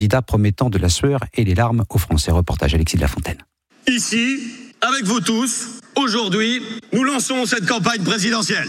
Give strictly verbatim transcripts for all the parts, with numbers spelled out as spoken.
candidat promettant de la sueur et les larmes aux Français. Reportage Alexis de la Fontaine. Ici, avec vous tous, aujourd'hui, nous lançons cette campagne présidentielle.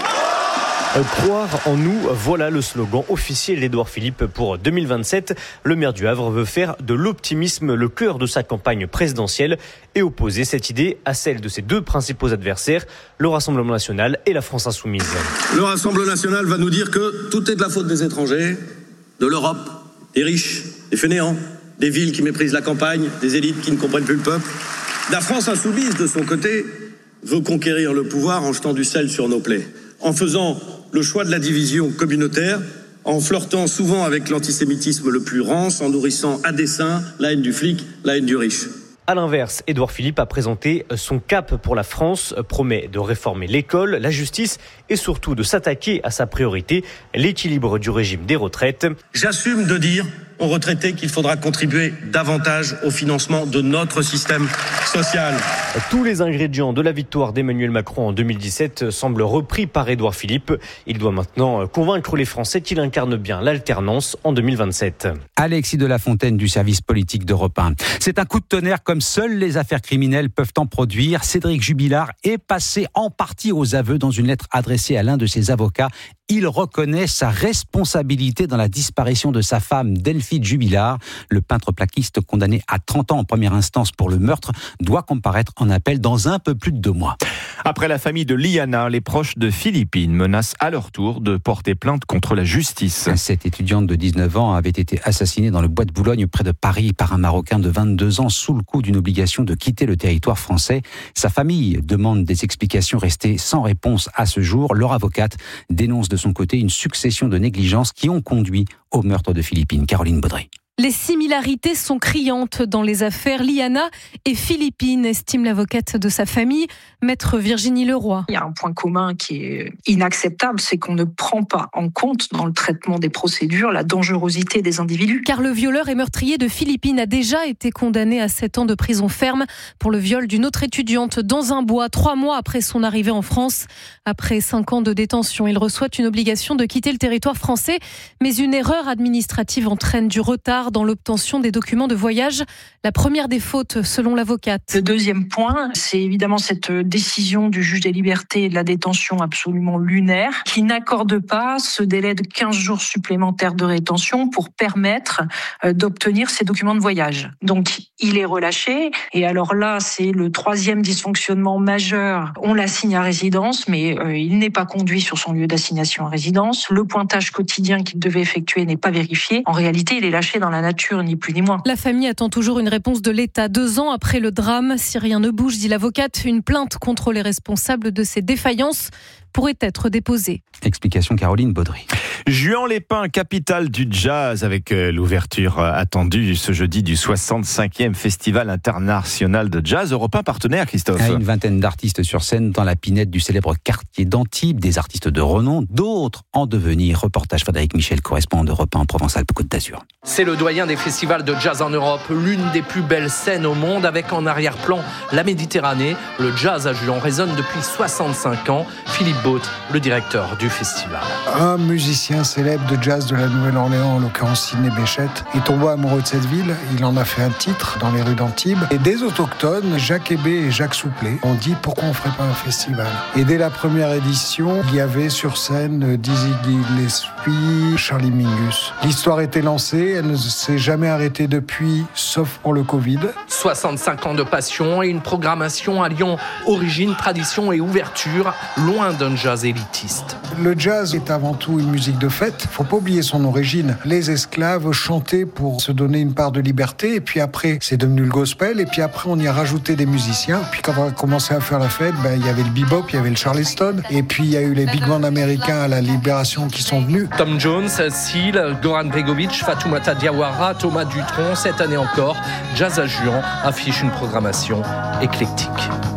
Croire en nous, voilà le slogan officiel d'Édouard Philippe pour deux mille vingt-sept. Le maire du Havre veut faire de l'optimisme le cœur de sa campagne présidentielle et opposer cette idée à celle de ses deux principaux adversaires, le Rassemblement national et la France insoumise. Le Rassemblement national va nous dire que tout est de la faute des étrangers, de l'Europe, des riches, des fainéants, des villes qui méprisent la campagne, des élites qui ne comprennent plus le peuple. La France insoumise, de son côté, veut conquérir le pouvoir en jetant du sel sur nos plaies, en faisant le choix de la division communautaire, en flirtant souvent avec l'antisémitisme le plus rance, en nourrissant à dessein la haine du flic, la haine du riche. À l'inverse, Édouard Philippe a présenté son cap pour la France, promet de réformer l'école, la justice et surtout de s'attaquer à sa priorité, l'équilibre du régime des retraites. J'assume de dire aux retraités qu'il faudra contribuer davantage au financement de notre système social. Tous les ingrédients de la victoire d'Emmanuel Macron en deux mille dix-sept semblent repris par Édouard Philippe. Il doit maintenant convaincre les Français qu'il incarne bien l'alternance en deux mille vingt-sept. Alexis de la Fontaine du service politique d'Europe un. C'est un coup de tonnerre comme seules les affaires criminelles peuvent en produire. Cédric Jubilard est passé en partie aux aveux dans une lettre adressée à l'un de ses avocats. Il reconnaît sa responsabilité dans la disparition de sa femme, Delphine Jubilard. Le peintre plaquiste condamné à trente ans en première instance pour le meurtre doit comparaître en appel dans un peu plus de deux mois. Après la famille de Liana, les proches de Philippine menacent à leur tour de porter plainte contre la justice. Cette étudiante de dix-neuf ans avait été assassinée dans le bois de Boulogne près de Paris par un Marocain de vingt-deux ans sous le coup d'une obligation de quitter le territoire français. Sa famille demande des explications restées sans réponse à ce jour. Leur avocate dénonce de son côté une succession de négligences qui ont conduit au meurtre de Philippine. Caroline Baudry. Les similarités sont criantes dans les affaires Liana et Philippine, estime l'avocate de sa famille, maître Virginie Leroy. Il y a un point commun qui est inacceptable, c'est qu'on ne prend pas en compte dans le traitement des procédures la dangerosité des individus. Car le violeur et meurtrier de Philippine a déjà été condamné à sept ans de prison ferme pour le viol d'une autre étudiante dans un bois, trois mois après son arrivée en France. Après cinq ans de détention, il reçoit une obligation de quitter le territoire français, mais une erreur administrative entraîne du retard dans l'obtention des documents de voyage. La première des fautes, selon l'avocate. Le deuxième point, c'est évidemment cette décision du juge des libertés et de la détention absolument lunaire, qui n'accorde pas ce délai de quinze jours supplémentaires de rétention pour permettre d'obtenir ces documents de voyage. Donc, il est relâché. Et alors là, c'est le troisième dysfonctionnement majeur. On l'assigne à résidence, mais euh, il n'est pas conduit sur son lieu d'assignation à résidence. Le pointage quotidien qu'il devait effectuer n'est pas vérifié. En réalité, il est lâché dans la nature, ni plus ni moins. La famille attend toujours une réponse de l'État. Deux ans après le drame, si rien ne bouge, dit l'avocate, une plainte contre les responsables de ces défaillances pourrait être déposée. Explication Caroline Baudry. Juan-les-Pins, capitale du jazz, avec l'ouverture attendue ce jeudi du soixante-cinquième Festival international de jazz. Europe un partenaire, Christophe. Une vingtaine d'artistes sur scène dans la pinette du célèbre quartier d'Antibes, des artistes de renom, d'autres en devenir. Reportage Frédéric Michel, correspondant d'Europe un en Provence-Alpes-Côte d'Azur. C'est le doyen des festivals de jazz en Europe, l'une des plus belles scènes au monde, avec en arrière-plan la Méditerranée. Le jazz à Juan résonne depuis soixante-cinq ans. Philippe Baute, le directeur du festival. Un musicien célèbre de jazz de la Nouvelle-Orléans, en l'occurrence Sidney Bechet, est tombé amoureux de cette ville. Il en a fait un titre dans les rues d'Antibes. Et des autochtones, Jacques Hébé et Jacques Souplet, ont dit pourquoi on ne ferait pas un festival. Et dès la première édition, il y avait sur scène Dizzy Gillespie, Charlie Mingus. L'histoire était lancée, elle ne s'est jamais arrêtée depuis, sauf pour le Covid. soixante-cinq ans de passion et une programmation alliant origine, tradition et ouverture, loin d'un jazz élitiste. Le jazz est avant tout une musique de fête. Il ne faut pas oublier son origine. Les esclaves chantaient pour se donner une part de liberté, et puis après, c'est devenu le gospel, et puis après, on y a rajouté des musiciens. Puis quand on a commencé à faire la fête, ben, il y avait le bebop, il y avait le charleston, et puis il y a eu les big bands américains à la Libération qui sont venus. Tom Jones, Seal, Goran Bregovic, Fatoumata Diawara, Thomas Dutronc, cette année encore, Jazz à Juan affiche une programmation éclectique.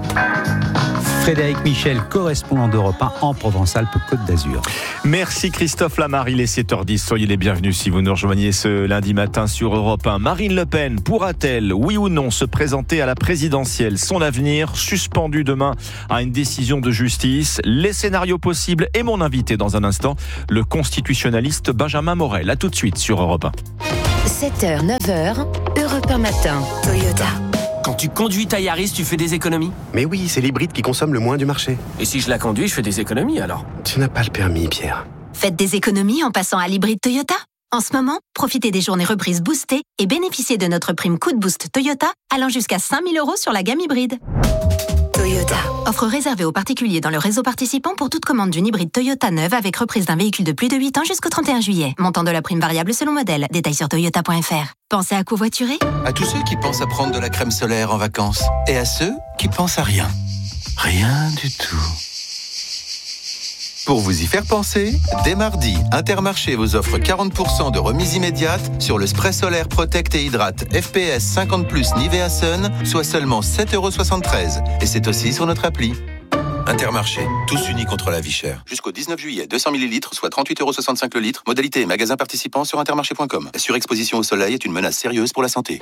Frédéric Michel, correspondant d'Europe un en Provence-Alpes-Côte d'Azur. Merci Christophe Lamar, il est sept heures dix. Soyez les bienvenus si vous nous rejoignez ce lundi matin sur Europe un. Marine Le Pen pourra-t-elle, oui ou non, se présenter à la présidentielle? Son avenir suspendu demain à une décision de justice. Les scénarios possibles et mon invité dans un instant, le constitutionnaliste Benjamin Morel. À tout de suite sur Europe un. sept heures, neuf heures, Europe un matin, Toyota. Quand tu conduis ta Yaris, tu fais des économies ? Mais oui, c'est l'hybride qui consomme le moins du marché. Et si je la conduis, je fais des économies alors ? Tu n'as pas le permis, Pierre. Faites des économies en passant à l'hybride Toyota. En ce moment, profitez des journées reprises boostées et bénéficiez de notre prime coup de boost Toyota allant jusqu'à cinq mille euros sur la gamme hybride. Toyota. Offre réservée aux particuliers dans le réseau participant pour toute commande d'une hybride Toyota neuve avec reprise d'un véhicule de plus de huit ans jusqu'au trente et un juillet. Montant de la prime variable selon modèle. Détails sur toyota point f r. Pensez à covoiturer ? À tous ceux qui pensent à prendre de la crème solaire en vacances. Et à ceux qui pensent à rien. Rien du tout. Pour vous y faire penser, dès mardi, Intermarché vous offre quarante pour cent de remise immédiate sur le spray solaire Protect et Hydrate F P S cinquante plus Nivea Sun, soit seulement sept euros soixante-treize. Et c'est aussi sur notre appli. Intermarché, tous unis contre la vie chère. Jusqu'au dix-neuf juillet, deux cents millilitres, soit trente-huit euros soixante-cinq le litre. Modalité et magasin participant sur intermarché point com. La surexposition au soleil est une menace sérieuse pour la santé.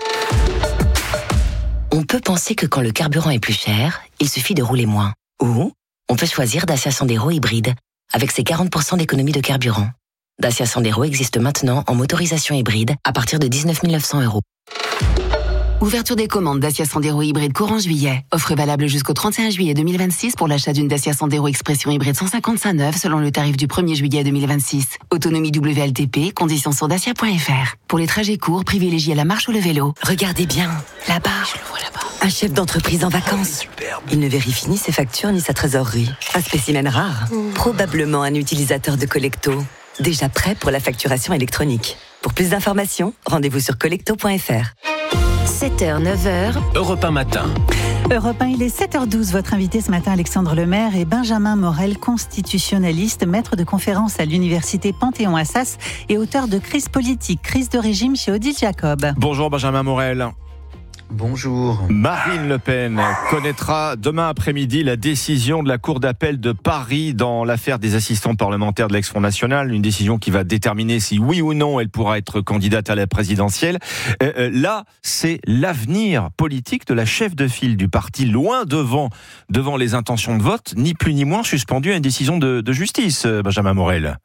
On peut penser que quand le carburant est plus cher, il suffit de rouler moins. Ou on peut choisir Dacia Sandero hybride, avec ses quarante pour cent d'économie de carburant. Dacia Sandero existe maintenant en motorisation hybride à partir de dix-neuf mille neuf cents euros. Ouverture des commandes Dacia Sandero hybride courant juillet. Offre valable jusqu'au trente et un juillet deux mille vingt-six pour l'achat d'une Dacia Sandero Expression hybride cent cinquante-cinq neuve selon le tarif du premier juillet deux mille vingt-six. Autonomie W L T P, conditions sur dacia point f r. Pour les trajets courts, privilégiez la marche ou le vélo. Regardez bien, là-bas. Je le vois là-bas. Un chef d'entreprise en vacances. Superbe. Il ne vérifie ni ses factures ni sa trésorerie. Un spécimen rare. Mmh. Probablement un utilisateur de Collecto. Déjà prêt pour la facturation électronique. Pour plus d'informations, rendez-vous sur collecto point f r. sept heures, neuf heures, Europe un matin. Europe un, il est sept heures douze. Votre invité ce matin, Alexandre Lemaire, et Benjamin Morel, constitutionnaliste, maître de conférence à l'université Panthéon-Assas et auteur de Crise politique, crise de régime chez Odile Jacob. Bonjour Benjamin Morel. Bonjour. Marine Le Pen connaîtra demain après-midi la décision de la Cour d'appel de Paris dans l'affaire des assistants parlementaires de l'ex-Front National, une décision qui va déterminer si oui ou non elle pourra être candidate à la présidentielle. Euh, là, c'est l'avenir politique de la chef de file du parti, loin devant, devant les intentions de vote, ni plus ni moins suspendu à une décision de, de justice, Benjamin Morel.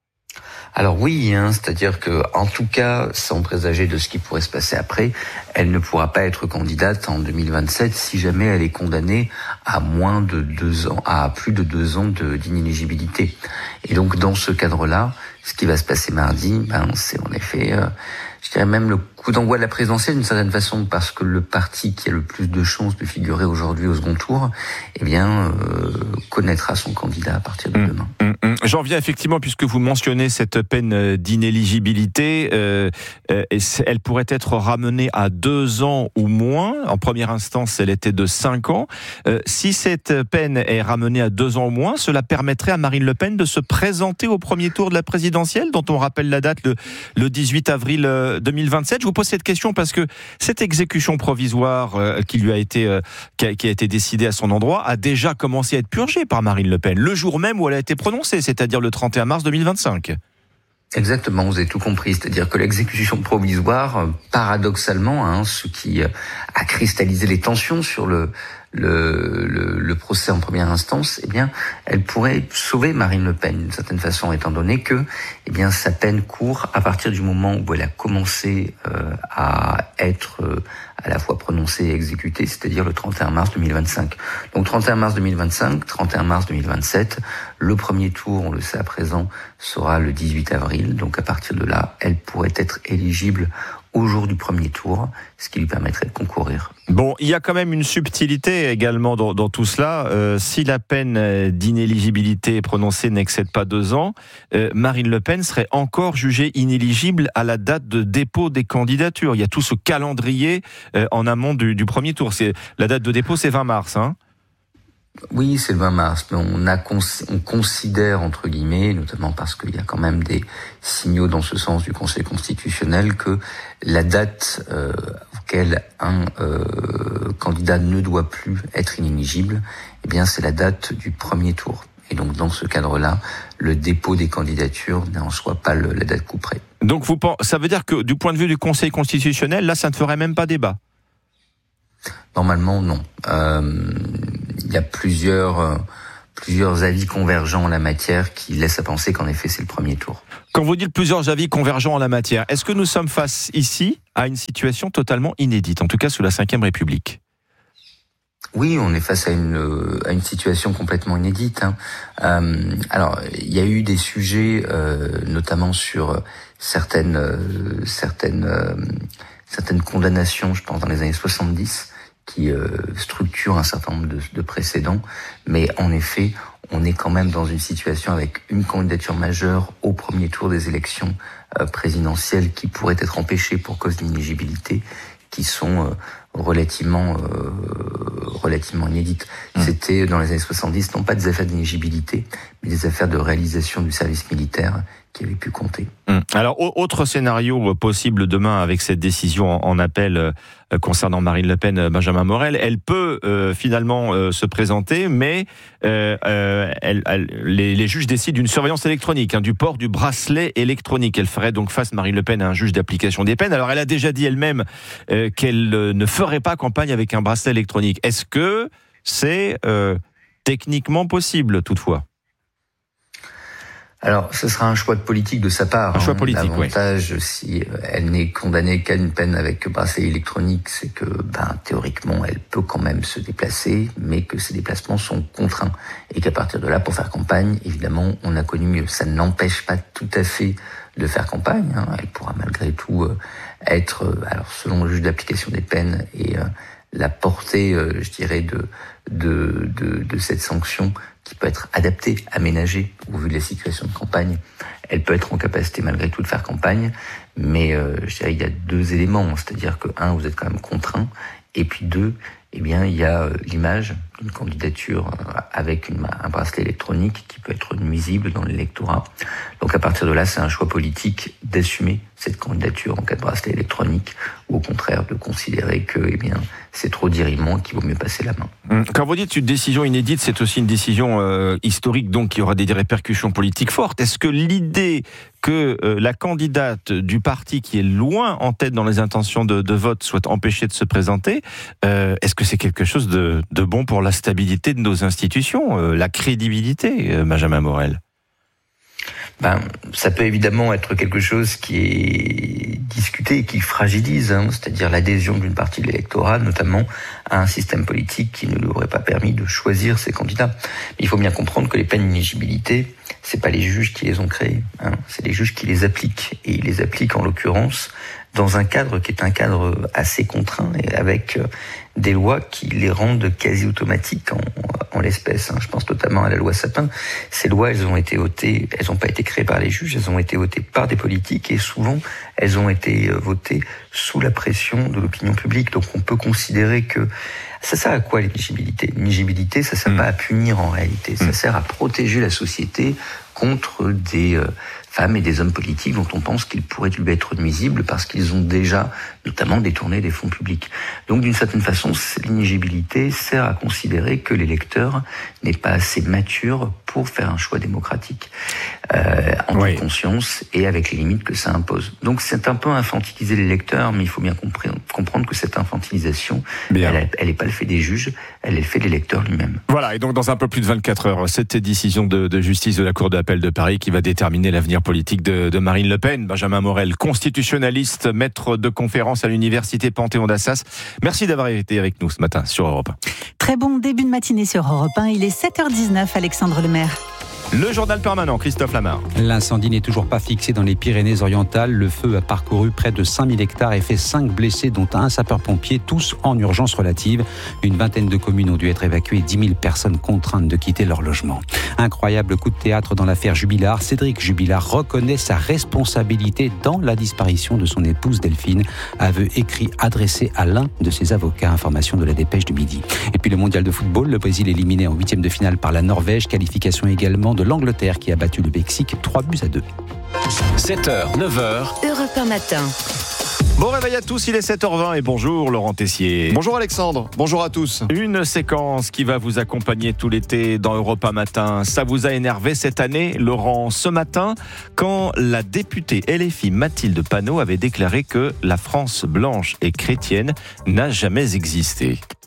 Alors oui, hein, c'est-à-dire que, en tout cas, sans présager de ce qui pourrait se passer après, elle ne pourra pas être candidate en deux mille vingt-sept si jamais elle est condamnée à moins de deux ans, à plus de deux ans de, d'inéligibilité. Et donc, dans ce cadre-là, ce qui va se passer mardi, ben, c'est en effet, euh, je dirais même le coup d'envoi de la présidentielle d'une certaine façon, parce que le parti qui a le plus de chances de figurer aujourd'hui au second tour, eh bien, euh, connaîtra son candidat à partir de mmh, demain. Mmh, mmh. J'en viens effectivement, puisque vous mentionnez cette peine d'inéligibilité, euh, euh, elle pourrait être ramenée à deux ans ou moins. En première instance, elle était de cinq ans. Euh, si cette peine est ramenée à deux ans ou moins, cela permettrait à Marine Le Pen de se présenter au premier tour de la présidentielle, dont on rappelle la date le, le dix-huit avril deux mille vingt-sept. Je vous pose cette question parce que cette exécution provisoire euh, qui lui a été euh, qui, a, qui a été décidée à son endroit a déjà commencé à être purgée par Marine Le Pen le jour même où elle a été prononcée, c'est-à-dire le trente et un mars deux mille vingt-cinq. Exactement, vous avez tout compris. C'est-à-dire que l'exécution provisoire, paradoxalement, hein, ce qui a cristallisé les tensions sur le Le, le, le procès en première instance, eh bien, elle pourrait sauver Marine Le Pen d'une certaine façon, étant donné que, eh bien, sa peine court à partir du moment où elle a commencé euh, à être euh, à la fois prononcée et exécutée, c'est-à-dire le trente et un mars deux mille vingt-cinq. Donc trente et un mars deux mille vingt-cinq, trente et un mars deux mille vingt-sept, le premier tour, on le sait à présent, sera le dix-huit avril. Donc à partir de là, elle pourrait être éligible au jour du premier tour, ce qui lui permettrait de concourir. Bon, il y a quand même une subtilité également dans, dans tout cela. Euh, si la peine d'inéligibilité prononcée n'excède pas deux ans, euh, Marine Le Pen serait encore jugée inéligible à la date de dépôt des candidatures. Il y a tout ce calendrier euh, en amont du, du premier tour. C'est, la date de dépôt, c'est vingt mars, hein ? Oui, c'est le vingt mars, mais on, a, on considère, entre guillemets, notamment parce qu'il y a quand même des signaux dans ce sens du Conseil constitutionnel, que la date euh, auquel un euh, candidat ne doit plus être inéligible, eh bien, c'est la date du premier tour. Et donc, dans ce cadre-là, le dépôt des candidatures n'est en soi pas le, la date couperée. Donc, vous, ça veut dire que, du point de vue du Conseil constitutionnel, là, ça ne ferait même pas débat ? Normalement, non. Euh, il y a plusieurs, euh, plusieurs avis convergents en la matière qui laissent à penser qu'en effet c'est le premier tour. Quand vous dites plusieurs avis convergents en la matière, est-ce que nous sommes face ici à une situation totalement inédite, en tout cas sous la cinquième République ? Oui, on est face à une à une situation complètement inédite. Hein. Euh, alors, il y a eu des sujets, euh, notamment sur certaines euh, certaines euh, certaines condamnations, je pense dans les années soixante-dix, qui euh, structurent un certain nombre de, de précédents. Mais en effet, on est quand même dans une situation avec une candidature majeure au premier tour des élections euh, présidentielles qui pourrait être empêchée pour cause d'inéligibilité, qui sont euh, relativement euh, relativement inédites. Mmh. C'était dans les années soixante-dix, non pas des affaires d'inéligibilité, mais des affaires de réalisation du service militaire qui avaient pu compter. Mmh. Alors, autre scénario possible demain avec cette décision en, en appel euh, concernant Marine Le Pen, Benjamin Morel, elle peut euh, finalement euh, se présenter, mais euh, euh, elle, elle, les, les juges décident d'une surveillance électronique, hein, du port du bracelet électronique. Elle ferait donc face, Marine Le Pen, à un juge d'application des peines. Alors, elle a déjà dit elle-même euh, qu'elle euh, ne ferait pas campagne avec un bracelet électronique. Est-ce que c'est euh, techniquement possible, toutefois ? Alors, ce sera un choix de politique de sa part. Un choix politique, oui. L'avantage, si elle n'est condamnée qu'à une peine avec bracelet électronique, c'est que, ben, théoriquement, elle peut quand même se déplacer, mais que ses déplacements sont contraints. Et qu'à partir de là, pour faire campagne, évidemment, on a connu mieux. Ça ne l'empêche pas tout à fait de faire campagne, hein. Elle pourra malgré tout euh, être, euh, alors selon le juge d'application des peines et euh, la portée, euh, je dirais, de, de, de, de cette sanction qui peut être adaptée, aménagée au vu de la situation de campagne. Elle peut être en capacité malgré tout de faire campagne, mais euh, je dirais il y a deux éléments, c'est-à-dire que un, vous êtes quand même contraint, et puis deux, eh bien il y a euh, l'image d'une candidature euh, avec une, un bracelet électronique qui peut être nuisible dans l'électorat. Donc à partir de là, c'est un choix politique d'assumer cette candidature en cas de bracelet électronique, ou au contraire de considérer que eh bien c'est trop dirimant, qu'il vaut mieux passer la main. Quand vous dites une décision inédite, c'est aussi une décision euh, historique, donc qui aura des répercussions politiques fortes. Est-ce que l'idée que euh, la candidate du parti qui est loin en tête dans les intentions de, de vote soit empêchée de se présenter, euh, est-ce que c'est quelque chose de, de bon pour la stabilité de nos institutions, euh, la crédibilité, euh, Benjamin Morel ? Ben, ça peut évidemment être quelque chose qui est discuté et qui fragilise, hein, c'est-à-dire l'adhésion d'une partie de l'électorat, notamment à un système politique qui ne lui aurait pas permis de choisir ses candidats. Mais il faut bien comprendre que les peines d'inéligibilité, c'est pas les juges qui les ont créées, hein, c'est les juges qui les appliquent. Et ils les appliquent en l'occurrence dans un cadre qui est un cadre assez contraint et avec des lois qui les rendent quasi automatiques en, en l'espèce. Je pense notamment à la loi Sapin. Ces lois, elles ont été votées, elles n'ont pas été créées par les juges, elles ont été votées par des politiques et souvent, elles ont été votées sous la pression de l'opinion publique. Donc on peut considérer que ça sert à quoi l'éligibilité ? L'éligibilité, ça sert mmh. pas à punir en réalité, ça mmh. sert à protéger la société contre des euh, femmes et des hommes politiques dont on pense qu'ils pourraient lui être nuisibles parce qu'ils ont déjà notamment détourné des fonds publics. Donc d'une certaine façon, l'inéligibilité sert à considérer que l'électeur n'est pas assez mature pour faire un choix démocratique euh, en oui. toute conscience et avec les limites que ça impose. Donc c'est un peu infantiliser l'électeur, mais il faut bien comprendre que cette infantilisation, bien. elle, elle n'est pas le fait des juges, elle est le fait de l'électeur lui-même. Voilà, et donc dans un peu plus de vingt-quatre heures, cette décision de, de justice de la Cour d'appel de Paris qui va déterminer l'avenir politique de, de Marine Le Pen. Benjamin Morel, constitutionnaliste, maître de conférence à l'université Panthéon-Assas. Merci d'avoir été avec nous ce matin sur Europe un. Très bon début de matinée sur Europe un. Il est sept heures dix-neuf, Alexandre Lemaire. Le journal permanent, Christophe Lamar. L'incendie n'est toujours pas fixé dans les Pyrénées-Orientales. Le feu a parcouru près de cinq mille hectares et fait cinq blessés, dont un sapeur-pompier, tous en urgence relative. Une vingtaine de communes ont dû être évacuées, dix mille personnes contraintes de quitter leur logement. Incroyable coup de théâtre dans l'affaire Jubilard. Cédric Jubilard reconnaît sa responsabilité dans la disparition de son épouse Delphine. Aveu écrit adressé à l'un de ses avocats. Information de la Dépêche du Midi. Et puis le mondial de football, le Brésil éliminé en huitième de finale par la Norvège. Qualification également de l'Angleterre qui a battu le Mexique trois buts à deux. sept heures, neuf heures. Europe un matin. Bon réveil à tous, il est sept heures vingt et bonjour Laurent Tessier. Bonjour Alexandre, bonjour à tous. Une séquence qui va vous accompagner tout l'été dans Europe un matin. Ça vous a énervé cette année, Laurent, ce matin, quand la députée L F I Mathilde Panot avait déclaré que la France blanche et chrétienne n'a jamais existé.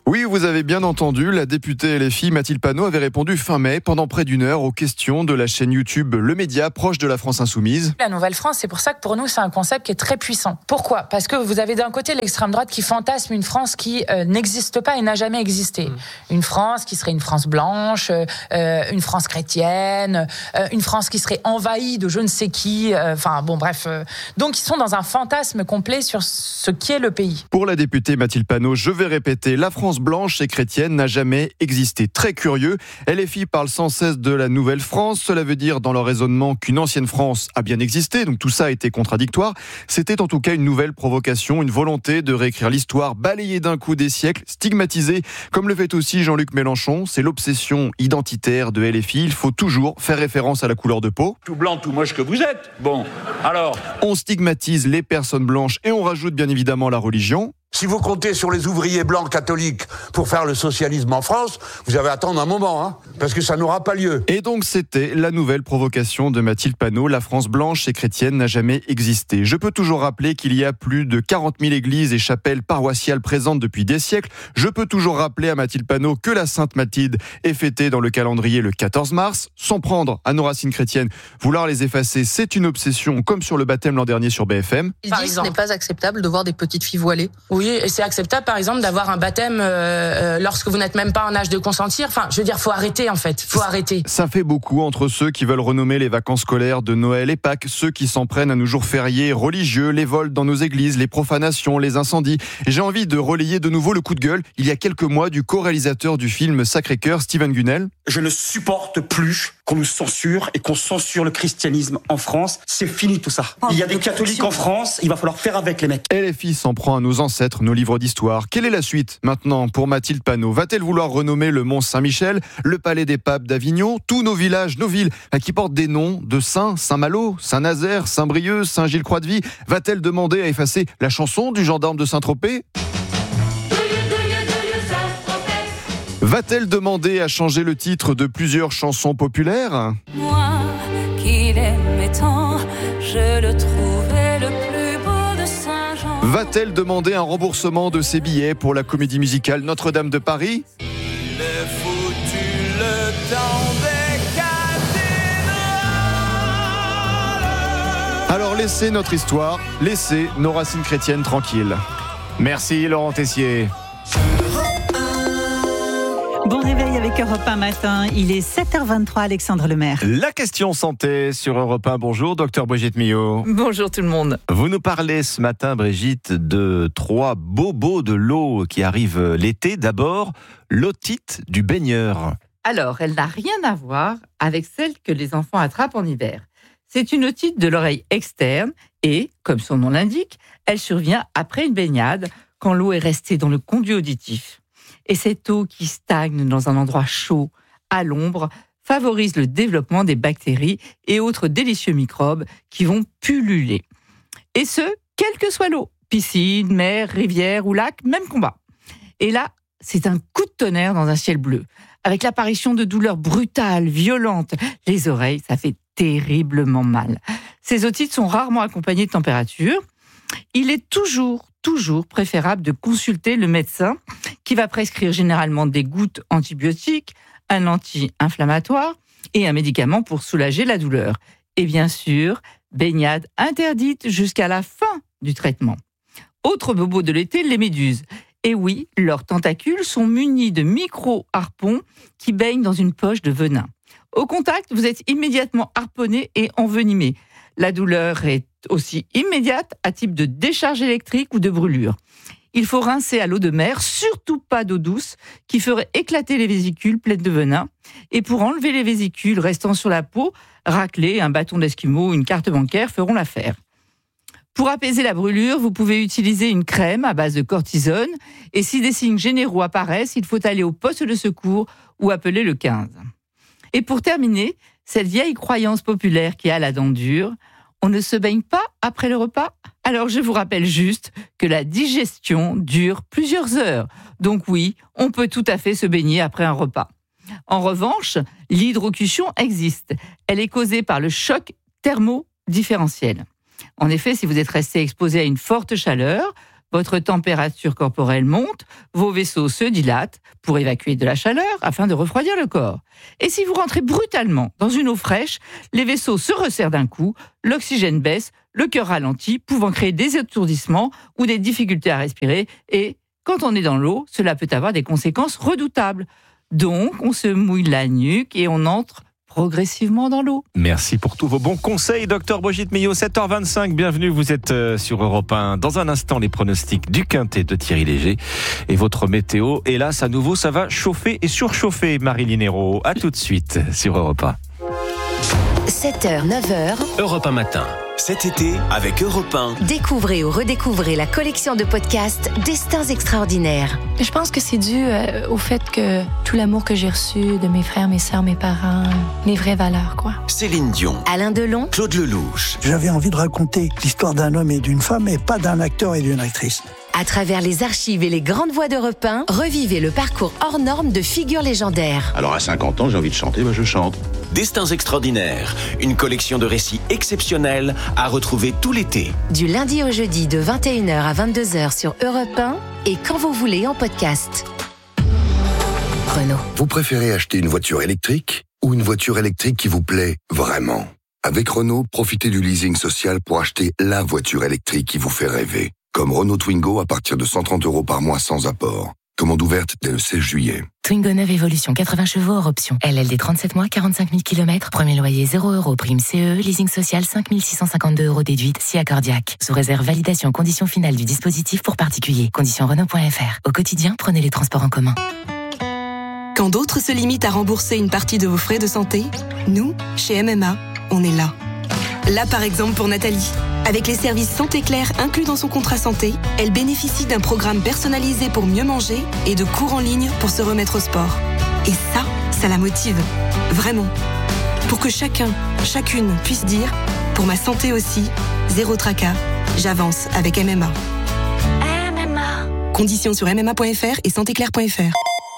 Oui, vous avez bien entendu, la députée L F I Mathilde Panot avait répondu fin mai pendant près d'une heure aux questions de la chaîne YouTube Le Média, proche de la France Insoumise. La Nouvelle-France, c'est pour ça que pour nous, c'est un concept qui est très puissant. Pourquoi ? Parce que vous avez d'un côté l'extrême droite qui fantasme une France qui euh, n'existe pas et n'a jamais existé. Mmh. Une France qui serait une France blanche, euh, une France chrétienne, euh, une France qui serait envahie de je ne sais qui, enfin euh, bon bref. Euh, donc ils sont dans un fantasme complet sur ce qu'est le pays. Pour la députée Mathilde Panot, je vais répéter, la France blanche et chrétienne n'a jamais existé. Très curieux, L F I parle sans cesse de la nouvelle France. Cela veut dire dans leur raisonnement qu'une ancienne France a bien existé, donc tout ça a été contradictoire. C'était en tout cas une nouvelle provocation, une volonté de réécrire l'histoire, balayer d'un coup des siècles, stigmatiser, comme le fait aussi Jean-Luc Mélenchon. C'est l'obsession identitaire de L F I. Il faut toujours faire référence à la couleur de peau. Tout blanc, tout moche que vous êtes. Bon, alors... On stigmatise les personnes blanches et on rajoute bien évidemment la religion. Si vous comptez sur les ouvriers blancs catholiques pour faire le socialisme en France, vous allez attendre un moment, hein, parce que ça n'aura pas lieu. Et donc c'était la nouvelle provocation de Mathilde Panot. La France blanche et chrétienne n'a jamais existé. Je peux toujours rappeler qu'il y a plus de quarante mille églises et chapelles paroissiales présentes depuis des siècles. Je peux toujours rappeler à Mathilde Panot que la Sainte Mathilde est fêtée dans le calendrier le quatorze mars. S'en prendre à nos racines chrétiennes, vouloir les effacer, c'est une obsession, comme sur le baptême l'an dernier sur B F M. Il dit que ce n'est pas acceptable de voir des petites filles voilées. Oui, et c'est acceptable, par exemple, d'avoir un baptême euh, lorsque vous n'êtes même pas en âge de consentir. Enfin, je veux dire, faut arrêter, en fait. Faut arrêter. Ça fait beaucoup entre ceux qui veulent renommer les vacances scolaires de Noël et Pâques, ceux qui s'en prennent à nos jours fériés religieux, les vols dans nos églises, les profanations, les incendies. Et j'ai envie de relayer de nouveau le coup de gueule, il y a quelques mois, du co-réalisateur du film Sacré-Cœur, Steven Gunnell. Je ne supporte plus qu'on nous censure et qu'on censure le christianisme en France. C'est fini tout ça. Il y a des catholiques en France, il va falloir faire avec les mecs. L F I s'en prend à nos ancêtres, nos livres d'histoire. Quelle est la suite maintenant pour Mathilde Panot ? Va-t-elle vouloir renommer le Mont Saint-Michel, le Palais des Papes d'Avignon, tous nos villages, nos villes qui portent des noms de saints, Saint-Malo, Saint-Nazaire, Saint-Brieuc, Saint-Gilles-Croix-de-Vie ? Va-t-elle demander à effacer la chanson du gendarme de Saint-Tropez ? Va-t-elle demander à changer le titre de plusieurs chansons populaires ? Moi qui l'aimais tant, je le trouvais le plus beau de Saint-Jean. Va-t-elle demander un remboursement de ses billets pour la comédie musicale Notre-Dame de Paris ? Il est foutu le temps des cathédrales. Alors laissez notre histoire, laissez nos racines chrétiennes tranquilles. Merci Laurent Tessier. Bon réveil avec Europe un matin. Il est sept heures vingt-trois, Alexandre Lemaire. La question santé sur Europe un. Bonjour, docteur Brigitte Millot. Bonjour tout le monde. Vous nous parlez ce matin, Brigitte, de trois bobos de l'eau qui arrivent l'été. D'abord, l'otite du baigneur. Alors, elle n'a rien à voir avec celle que les enfants attrapent en hiver. C'est une otite de l'oreille externe et, comme son nom l'indique, elle survient après une baignade quand l'eau est restée dans le conduit auditif. Et cette eau qui stagne dans un endroit chaud, à l'ombre, favorise le développement des bactéries et autres délicieux microbes qui vont pulluler. Et ce, quelle que soit l'eau, piscine, mer, rivière ou lac, même combat. Et là, c'est un coup de tonnerre dans un ciel bleu, avec l'apparition de douleurs brutales, violentes. Les oreilles, ça fait terriblement mal. Ces otites sont rarement accompagnées de température. Il est toujours, toujours préférable de consulter le médecin qui va prescrire généralement des gouttes antibiotiques, un anti-inflammatoire et un médicament pour soulager la douleur. Et bien sûr, baignade interdite jusqu'à la fin du traitement. Autre bobo de l'été, les méduses. Et oui, leurs tentacules sont munis de micro-harpons qui baignent dans une poche de venin. Au contact, vous êtes immédiatement harponné et envenimé. La douleur est aussi immédiate à type de décharge électrique ou de brûlure. Il faut rincer à l'eau de mer, surtout pas d'eau douce, qui ferait éclater les vésicules pleines de venin. Et pour enlever les vésicules restant sur la peau, racler, un bâton d'esquimau ou une carte bancaire feront l'affaire. Pour apaiser la brûlure, vous pouvez utiliser une crème à base de cortisone. Et si des signes généraux apparaissent, il faut aller au poste de secours ou appeler le quinze. Et pour terminer, cette vieille croyance populaire qui a la dent dure, on ne se baigne pas après le repas. Alors je vous rappelle juste que la digestion dure plusieurs heures. Donc oui, on peut tout à fait se baigner après un repas. En revanche, l'hydrocution existe. Elle est causée par le choc thermodifférentiel. En effet, si vous êtes resté exposé à une forte chaleur votre température corporelle monte, vos vaisseaux se dilatent pour évacuer de la chaleur afin de refroidir le corps. Et si vous rentrez brutalement dans une eau fraîche, les vaisseaux se resserrent d'un coup, l'oxygène baisse, le cœur ralentit, pouvant créer des étourdissements ou des difficultés à respirer. Et quand on est dans l'eau, cela peut avoir des conséquences redoutables. Donc, on se mouille la nuque et on entre progressivement dans l'eau. Merci pour tous vos bons conseils, docteur Brigitte Millot. sept heures vingt-cinq, bienvenue, vous êtes sur Europe un. Dans un instant, les pronostics du Quintet de Thierry Léger et votre météo. Hélas, à nouveau, ça va chauffer et surchauffer, Marilyn Hérault. À tout de suite sur Europe un. sept heures, neuf heures. Europe un matin. Cet été, avec Europe un. Découvrez ou redécouvrez la collection de podcasts Destins extraordinaires. Je pense que c'est dû euh, au fait que tout l'amour que j'ai reçu de mes frères, mes sœurs, mes parents, les vraies valeurs, quoi. Céline Dion. Alain Delon. Claude Lelouch. J'avais envie de raconter l'histoire d'un homme et d'une femme, et pas d'un acteur et d'une actrice. À travers les archives et les grandes voix d'Europe un, revivez le parcours hors norme de figures légendaires. Alors à cinquante ans, j'ai envie de chanter, bah je chante. Destins extraordinaires, une collection de récits exceptionnels à retrouver tout l'été. Du lundi au jeudi de vingt et une heures à vingt-deux heures sur Europe un et quand vous voulez en podcast. Renault. Vous préférez acheter une voiture électrique ou une voiture électrique qui vous plaît vraiment ? Avec Renault, profitez du leasing social pour acheter la voiture électrique qui vous fait rêver. Comme Renault Twingo à partir de cent trente euros par mois sans apport. Commande ouverte dès le seize juillet. Twingo neuve Evolution, quatre-vingts chevaux hors option. L L D trente-sept mois, quarante-cinq mille kilomètres. Premier loyer zéro euros. Prime C E E. Leasing social cinq mille six cent cinquante-deux euros déduite. Si accordiaque. Sous réserve validation conditions finales du dispositif pour particuliers. Conditions Renault point F R. Au quotidien, prenez les transports en commun. Quand d'autres se limitent à rembourser une partie de vos frais de santé, nous, chez M M A, on est là. Là, par exemple, pour Nathalie. Avec les services Santé Claire inclus dans son contrat santé, elle bénéficie d'un programme personnalisé pour mieux manger et de cours en ligne pour se remettre au sport. Et ça, ça la motive. Vraiment. Pour que chacun, chacune puisse dire « Pour ma santé aussi, zéro tracas, j'avance avec M M A ». M M A. Conditions sur m m a point f r et santé claire point f r.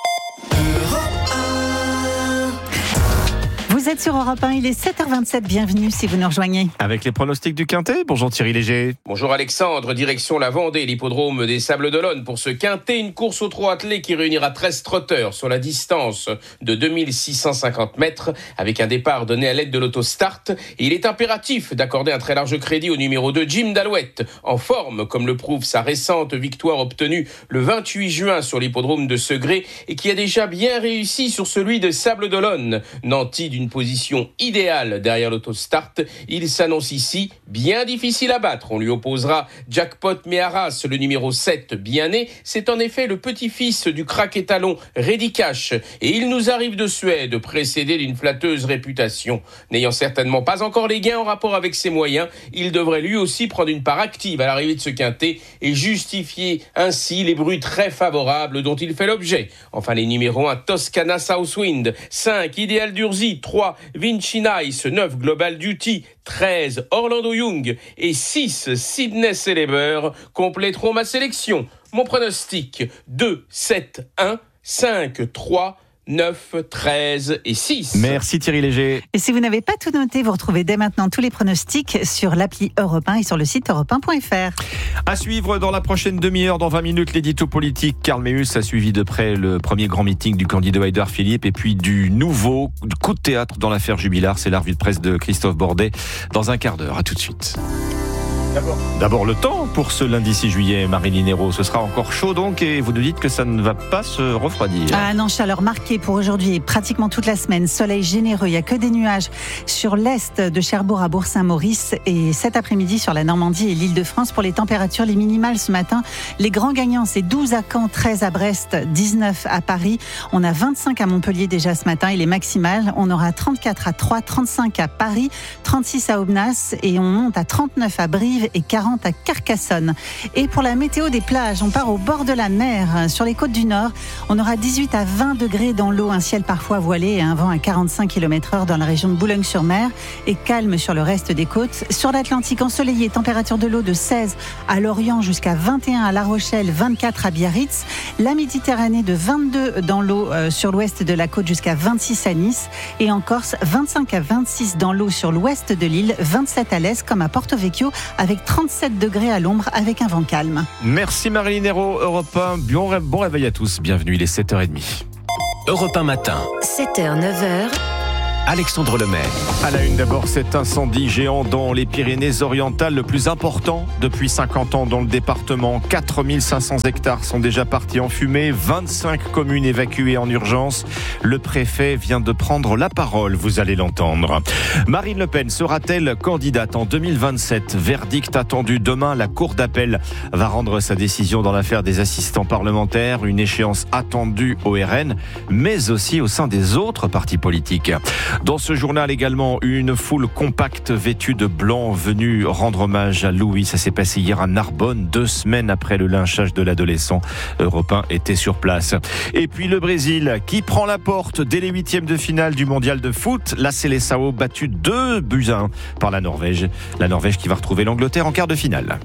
Vous êtes sur Europe un, il est sept heures vingt-sept, bienvenue si vous nous rejoignez. Avec les pronostics du Quintet, bonjour Thierry Léger. Bonjour Alexandre, direction la Vendée, l'hippodrome des Sables-d'Olonne pour ce Quintet, une course au trot attelé qui réunira treize trotteurs sur la distance de deux mille six cent cinquante mètres avec un départ donné à l'aide de l'autostart. Et il est impératif d'accorder un très large crédit au numéro deux, Jim Dalouette, en forme comme le prouve sa récente victoire obtenue le vingt-huit juin sur l'hippodrome de Segré et qui a déjà bien réussi sur celui de Sables-d'Olonne. Nanti d'une position idéale derrière l'autostart, il s'annonce ici bien difficile à battre. On lui opposera Jackpot Meharas, le numéro sept, bien né. C'est en effet le petit-fils du crack étalon Ready Cash et il nous arrive de Suède, précédé d'une flatteuse réputation. N'ayant certainement pas encore les gains en rapport avec ses moyens, il devrait lui aussi prendre une part active à l'arrivée de ce Quintet et justifier ainsi les bruits très favorables dont il fait l'objet. Enfin les numéros un, Toscana Southwind, cinq, Ideal Durzi, trois, Vinci Nice, neuf, Global Duty, treize, Orlando Young et six, Sydney Celeber compléteront ma sélection. Mon pronostic, deux, sept, un, cinq, trois, neuf, treize et six. Merci Thierry Léger. Et si vous n'avez pas tout noté, vous retrouvez dès maintenant tous les pronostics sur l'appli Europe un et sur le site europe un point f r. À suivre dans la prochaine demi-heure, dans vingt minutes, l'édito politique. Karl Meus a suivi de près le premier grand meeting du candidat Édouard Philippe et puis du nouveau coup de théâtre dans l'affaire Jubilard. C'est la revue de presse de Christophe Bordet dans un quart d'heure. À tout de suite. D'abord. D'abord le temps pour ce lundi six juillet, Marilyn Hérault. Ce sera encore chaud donc et vous nous dites que ça ne va pas se refroidir. Ah non, chaleur marquée pour aujourd'hui et pratiquement toute la semaine. Soleil généreux, il n'y a que des nuages sur l'est de Cherbourg à Bourg-Saint-Maurice et cet après-midi sur la Normandie et l'Île-de-France. Pour les températures, les minimales ce matin, les grands gagnants, c'est douze à Caen, treize à Brest, dix-neuf à Paris. On a vingt-cinq à Montpellier déjà ce matin et les maximales, on aura trente-quatre à Troyes, trente-cinq à Paris, trente-six à Aubenas et on monte à trente-neuf à Brive et quarante à Carcassonne. Et pour la météo des plages, on part au bord de la mer. Sur les côtes du Nord, on aura dix-huit à vingt degrés dans l'eau, un ciel parfois voilé et un vent à quarante-cinq kilomètres heure dans la région de Boulogne-sur-Mer et calme sur le reste des côtes. Sur l'Atlantique ensoleillé, température de l'eau de seize à Lorient jusqu'à vingt et un à La Rochelle, vingt-quatre à Biarritz. La Méditerranée de vingt-deux dans l'eau euh, sur l'ouest de la côte jusqu'à vingt-six à Nice. Et en Corse, vingt-cinq à vingt-six dans l'eau sur l'ouest de l'île, vingt-sept à l'est comme à Porto Vecchio avec avec trente-sept degrés à l'ombre avec un vent calme. Merci Marilyn Hérault, Europe un. Bon, ré- bon réveil à tous. Bienvenue, il est sept heures trente. Europe un matin. sept heures, neuf heures. Alexandre Lemaire. À la une d'abord, cet incendie géant dans les Pyrénées-Orientales, le plus important depuis cinquante ans dans le département. quatre mille cinq cents hectares sont déjà partis en fumée, vingt-cinq communes évacuées en urgence. Le préfet vient de prendre la parole, vous allez l'entendre. Marine Le Pen sera-t-elle candidate en deux mille vingt-sept? Verdict attendu demain, la Cour d'appel va rendre sa décision dans l'affaire des assistants parlementaires, une échéance attendue au R N, mais aussi au sein des autres partis politiques. Dans ce journal également, une foule compacte vêtue de blanc venue rendre hommage à Louis. Ça s'est passé hier à Narbonne, deux semaines après le lynchage de l'adolescent. Europe un était sur place. Et puis le Brésil qui prend la porte dès les huitièmes de finale du mondial de foot. La Seleção battue deux buts à un par la Norvège. La Norvège qui va retrouver l'Angleterre en quart de finale.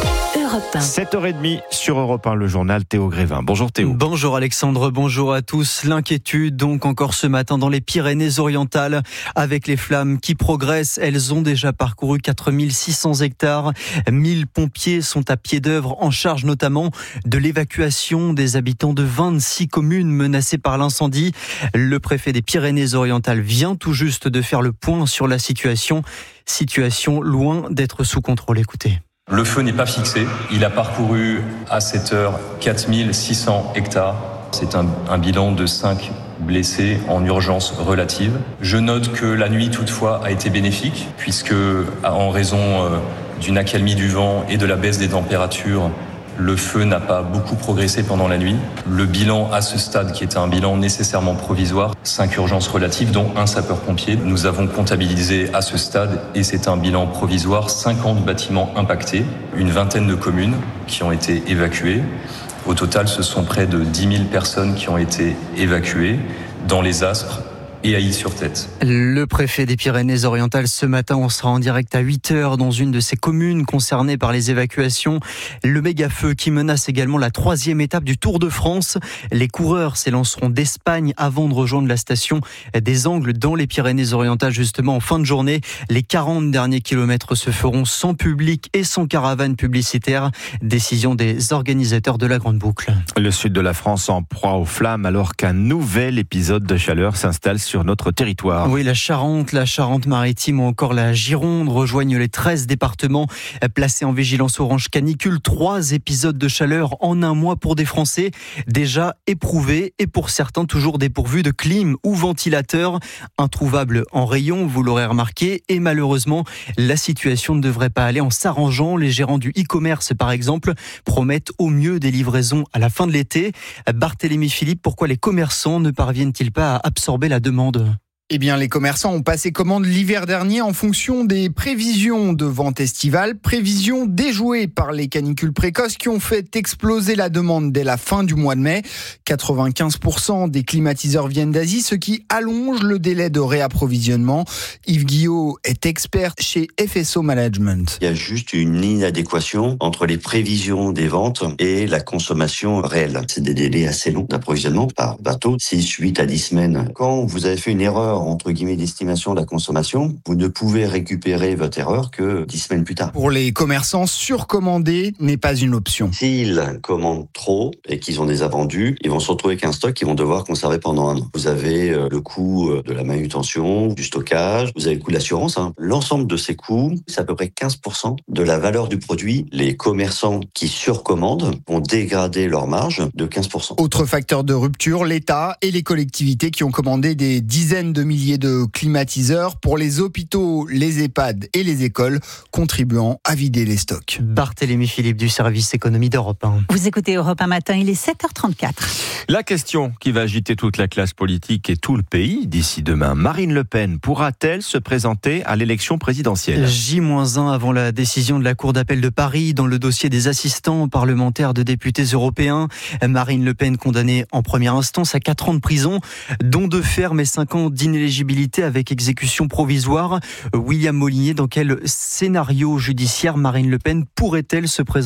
sept heures trente sur Europe un, le journal Théo Grévin. Bonjour Théo. Bonjour Alexandre, bonjour à tous. L'inquiétude donc encore ce matin dans les Pyrénées-Orientales avec les flammes qui progressent. Elles ont déjà parcouru quatre mille six cents hectares. mille pompiers sont à pied d'œuvre en charge notamment de l'évacuation des habitants de vingt-six communes menacées par l'incendie. Le préfet des Pyrénées-Orientales vient tout juste de faire le point sur la situation. Situation loin d'être sous contrôle. Écoutez. Le feu n'est pas fixé. Il a parcouru à cette heure quatre mille six cents hectares. C'est un, un bilan de cinq blessés en urgence relative. Je note que la nuit toutefois a été bénéfique puisque en raison d'une accalmie du vent et de la baisse des températures, le feu n'a pas beaucoup progressé pendant la nuit. Le bilan à ce stade, qui est un bilan nécessairement provisoire, cinq urgences relatives, dont un sapeur-pompier. Nous avons comptabilisé à ce stade, et c'est un bilan provisoire, cinquante bâtiments impactés, une vingtaine de communes qui ont été évacuées. Au total, ce sont près de dix mille personnes qui ont été évacuées dans les Aspres et à Île-sur-Tête. Le préfet des Pyrénées-Orientales, ce matin, on sera en direct à huit heures dans une de ces communes concernées par les évacuations. Le méga-feu qui menace également la troisième étape du Tour de France. Les coureurs s'élanceront d'Espagne avant de rejoindre la station des Angles dans les Pyrénées-Orientales, justement en fin de journée. Les quarante derniers kilomètres se feront sans public et sans caravane publicitaire. Décision des organisateurs de la Grande Boucle. Le sud de la France en proie aux flammes alors qu'un nouvel épisode de chaleur s'installe sur notre territoire. Oui, la Charente, la Charente-Maritime ou encore la Gironde rejoignent les treize départements placés en vigilance orange canicule. Trois épisodes de chaleur en un mois pour des Français déjà éprouvés et pour certains toujours dépourvus de clim ou ventilateur. Introuvables en rayon, vous l'aurez remarqué, et malheureusement, la situation ne devrait pas aller en s'arrangeant. Les gérants du e-commerce, par exemple, promettent au mieux des livraisons à la fin de l'été. Barthélémy Philippe, pourquoi les commerçants ne parviennent-ils pas à absorber la demande ? Eh bien, les commerçants ont passé commande l'hiver dernier en fonction des prévisions de vente estivale, prévisions déjouées par les canicules précoces qui ont fait exploser la demande dès la fin du mois de mai. quatre-vingt-quinze pour cent des climatiseurs viennent d'Asie, ce qui allonge le délai de réapprovisionnement. Yves Guillot est expert chez F S O Management. Il y a juste une inadéquation entre les prévisions des ventes et la consommation réelle. C'est des délais assez longs d'approvisionnement par bateau, six, huit à dix semaines. Quand vous avez fait une erreur entre guillemets d'estimation de la consommation, vous ne pouvez récupérer votre erreur que dix semaines plus tard. Pour les commerçants, surcommander n'est pas une option. S'ils commandent trop et qu'ils ont des invendus, ils vont se retrouver avec un stock qu'ils vont devoir conserver pendant un an. Vous avez le coût de la manutention, du stockage, vous avez le coût de l'assurance. Hein. L'ensemble de ces coûts, c'est à peu près quinze pour cent de la valeur du produit. Les commerçants qui surcommandent vont dégrader leur marge de quinze pour cent. Autre facteur de rupture, l'État et les collectivités qui ont commandé des dizaines de milliers de climatiseurs pour les hôpitaux, les EHPAD et les écoles, contribuant à vider les stocks. Barthélémy Philippe du service économie d'Europe un. Vous écoutez Europe un matin, il est sept heures trente-quatre. La question qui va agiter toute la classe politique et tout le pays d'ici demain, Marine Le Pen pourra-t-elle se présenter à l'élection présidentielle ? J un avant la décision de la Cour d'appel de Paris dans le dossier des assistants parlementaires de députés européens. Marine Le Pen condamnée en première instance à quatre ans de prison, dont deux fermes et cinq ans d'inéligibilité avec exécution provisoire. William Molinier, dans quel scénario judiciaire Marine Le Pen pourrait-elle se présenter ?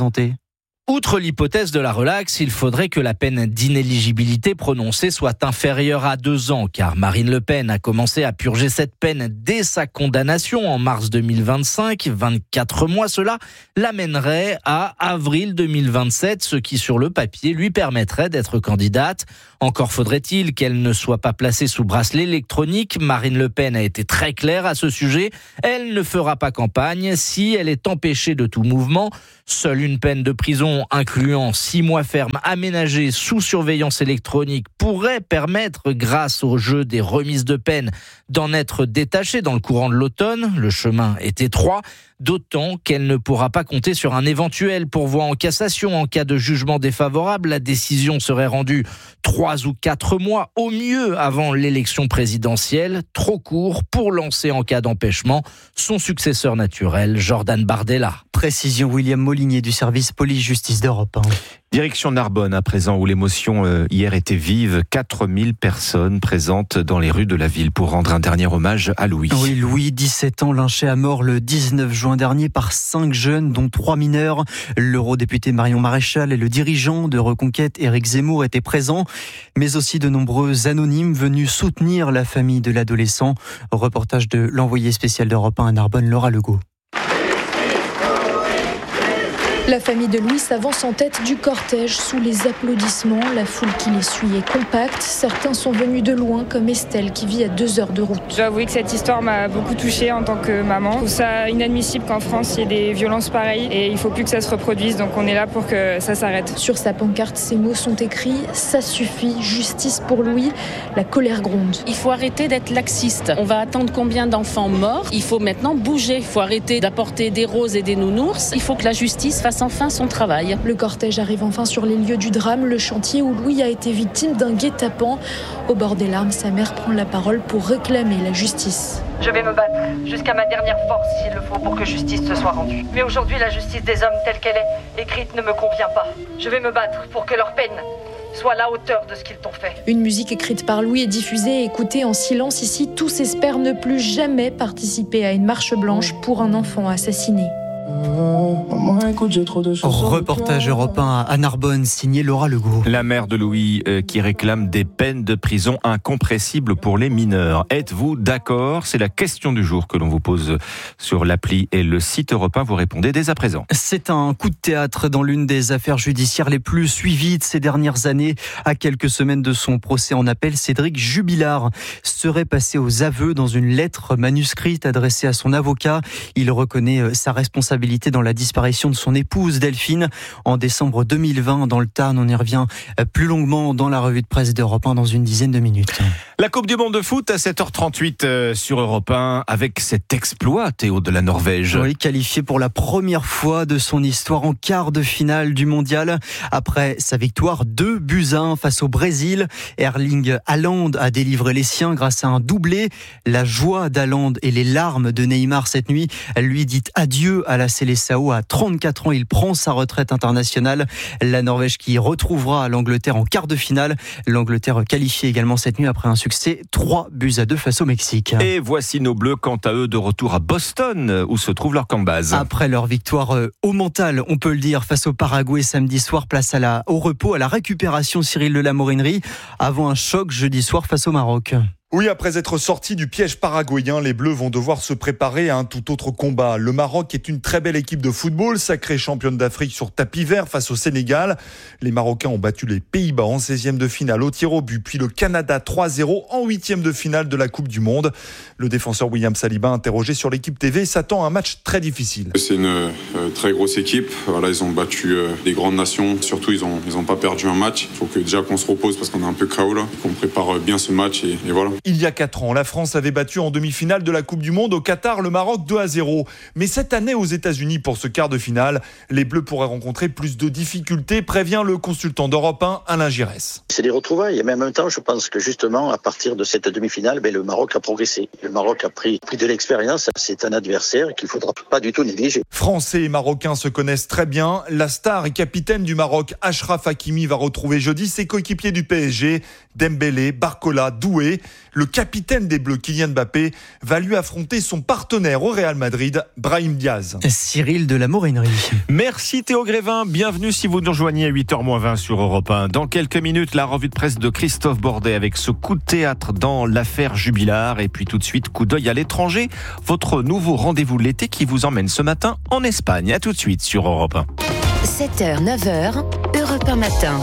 Outre l'hypothèse de la relaxe, il faudrait que la peine d'inéligibilité prononcée soit inférieure à deux ans, car Marine Le Pen a commencé à purger cette peine dès sa condamnation en mars deux mille vingt-cinq. vingt-quatre mois, cela l'amènerait à avril deux mille vingt-sept, ce qui sur le papier lui permettrait d'être candidate. Encore faudrait-il qu'elle ne soit pas placée sous bracelet électronique. Marine Le Pen a été très claire à ce sujet. Elle ne fera pas campagne si elle est empêchée de tout mouvement. Seule une peine de prison incluant six mois ferme aménagés sous surveillance électronique pourrait permettre, grâce au jeu des remises de peine, d'en être détachée dans le courant de l'automne. Le chemin est étroit, d'autant qu'elle ne pourra pas compter sur un éventuel pourvoi en cassation. En cas de jugement défavorable, la décision serait rendue trois ou quatre mois au mieux avant l'élection présidentielle, trop court pour lancer en cas d'empêchement son successeur naturel, Jordan Bardella. Précision William Molinier du service police-justice d'Europe. Direction Narbonne à présent, où l'émotion euh, hier était vive. quatre mille personnes présentes dans les rues de la ville pour rendre un dernier hommage à Louis. Oui, Louis, dix-sept ans, lynché à mort le dix-neuf juin dernier par cinq jeunes, dont trois mineurs. L'eurodéputé Marion Maréchal et le dirigeant de Reconquête, Éric Zemmour, étaient présents, mais aussi de nombreux anonymes venus soutenir la famille de l'adolescent. Reportage de l'envoyé spécial d'Europe un à Narbonne, Laura Legault. La famille de Louis s'avance en tête du cortège sous les applaudissements. La foule qui les suit est compacte. Certains sont venus de loin, comme Estelle qui vit à deux heures de route. Je dois avouer que cette histoire m'a beaucoup touchée en tant que maman. Je trouve ça inadmissible qu'en France il y ait des violences pareilles et il ne faut plus que ça se reproduise. Donc on est là pour que ça s'arrête. Sur sa pancarte, ces mots sont écrits « Ça suffit, justice pour Louis ». La colère gronde. Il faut arrêter d'être laxiste. On va attendre combien d'enfants morts? Il faut maintenant bouger. Il faut arrêter d'apporter des roses et des nounours. Il faut que la justice fasse enfin son travail. Le cortège arrive enfin sur les lieux du drame, le chantier où Louis a été victime d'un guet-apens. Au bord des larmes, sa mère prend la parole pour réclamer la justice. Je vais me battre jusqu'à ma dernière force s'il le faut pour que justice se soit rendue. Mais aujourd'hui, la justice des hommes telle qu'elle est écrite ne me convient pas. Je vais me battre pour que leur peine soit à la hauteur de ce qu'ils t'ont fait. Une musique écrite par Louis est diffusée et écoutée en silence ici. Tous espèrent ne plus jamais participer à une marche blanche pour un enfant assassiné. Reportage européen à Narbonne, signé Laura Legault. La mère de Louis euh, qui réclame des peines de prison incompressibles pour les mineurs. Êtes-vous d'accord? C'est la question du jour que l'on vous pose sur l'appli et le site européen. Vous répondez dès à présent. C'est un coup de théâtre dans l'une des affaires judiciaires les plus suivies de ces dernières années. À quelques semaines de son procès en appel, Cédric Jubilard serait passé aux aveux dans une lettre manuscrite adressée à son avocat. Il reconnaît sa responsabilité dans la disparition de son épouse Delphine en décembre deux mille vingt dans le Tarn. On y revient plus longuement dans la revue de presse d'Europe un dans une dizaine de minutes. La Coupe du Monde de foot à sept heures trente-huit sur Europe un avec cet exploit, Théo, de la Norvège. Oui, qualifié pour la première fois de son histoire en quart de finale du mondial. Après sa victoire deux buts à un face au Brésil, Erling Haaland a délivré les siens grâce à un doublé. La joie d'Haaland et les larmes de Neymar cette nuit lui dit adieu à la Seleção. À trente-quatre ans, il prend sa retraite internationale. La Norvège qui retrouvera l'Angleterre en quart de finale. L'Angleterre qualifiée également cette nuit après un succès trois buts à deux face au Mexique. Et voici nos Bleus quant à eux de retour à Boston où se trouve leur camp de base. Après leur victoire au mental, on peut le dire, face au Paraguay samedi soir, place à la, au repos, à la récupération Cyril de la Morinerie avant un choc jeudi soir face au Maroc. Oui, après être sortis du piège paraguayen, les Bleus vont devoir se préparer à un tout autre combat. Le Maroc est une très belle équipe de football, sacrée championne d'Afrique sur tapis vert face au Sénégal. Les Marocains ont battu les Pays-Bas en seizième de finale au tir au but, puis le Canada trois zéro en huitième de finale de la Coupe du Monde. Le défenseur William Saliba, interrogé sur l'équipe T V, s'attend à un match très difficile. C'est une euh, très grosse équipe. Voilà, ils ont battu euh, des grandes nations. Surtout, ils n'ont ils ont pas perdu un match. Il faut que déjà qu'on se repose parce qu'on est un peu K O là, qu'on prépare bien ce match et, et voilà. Il y a quatre ans, la France avait battu en demi-finale de la Coupe du Monde au Qatar le Maroc deux à zéro. Mais cette année aux États-Unis pour ce quart de finale, les Bleus pourraient rencontrer plus de difficultés, prévient le consultant d'Europe un, Alain Giresse. C'est des retrouvailles. Mais en même temps, je pense que justement, à partir de cette demi-finale, ben, le Maroc a progressé. Le Maroc a pris, pris de l'expérience. C'est un adversaire qu'il ne faudra pas du tout négliger. Français et Marocains se connaissent très bien. La star et capitaine du Maroc, Achraf Hakimi, va retrouver jeudi ses coéquipiers du P S G, Dembélé, Barcola, Doué. Le capitaine des Bleus, Kylian Mbappé, va lui affronter son partenaire au Real Madrid, Brahim Diaz. Cyril de la Morinerie. Merci Théo Grévin. Bienvenue si vous nous rejoignez à huit heures moins vingt sur Europe un. Dans quelques minutes, la revue de presse de Christophe Bordet avec ce coup de théâtre dans l'affaire Jubilard. Et puis tout de suite, coup d'œil à l'étranger. Votre nouveau rendez-vous de l'été qui vous emmène ce matin en Espagne. À tout de suite sur Europe un. sept heures, neuf heures, Europe un matin.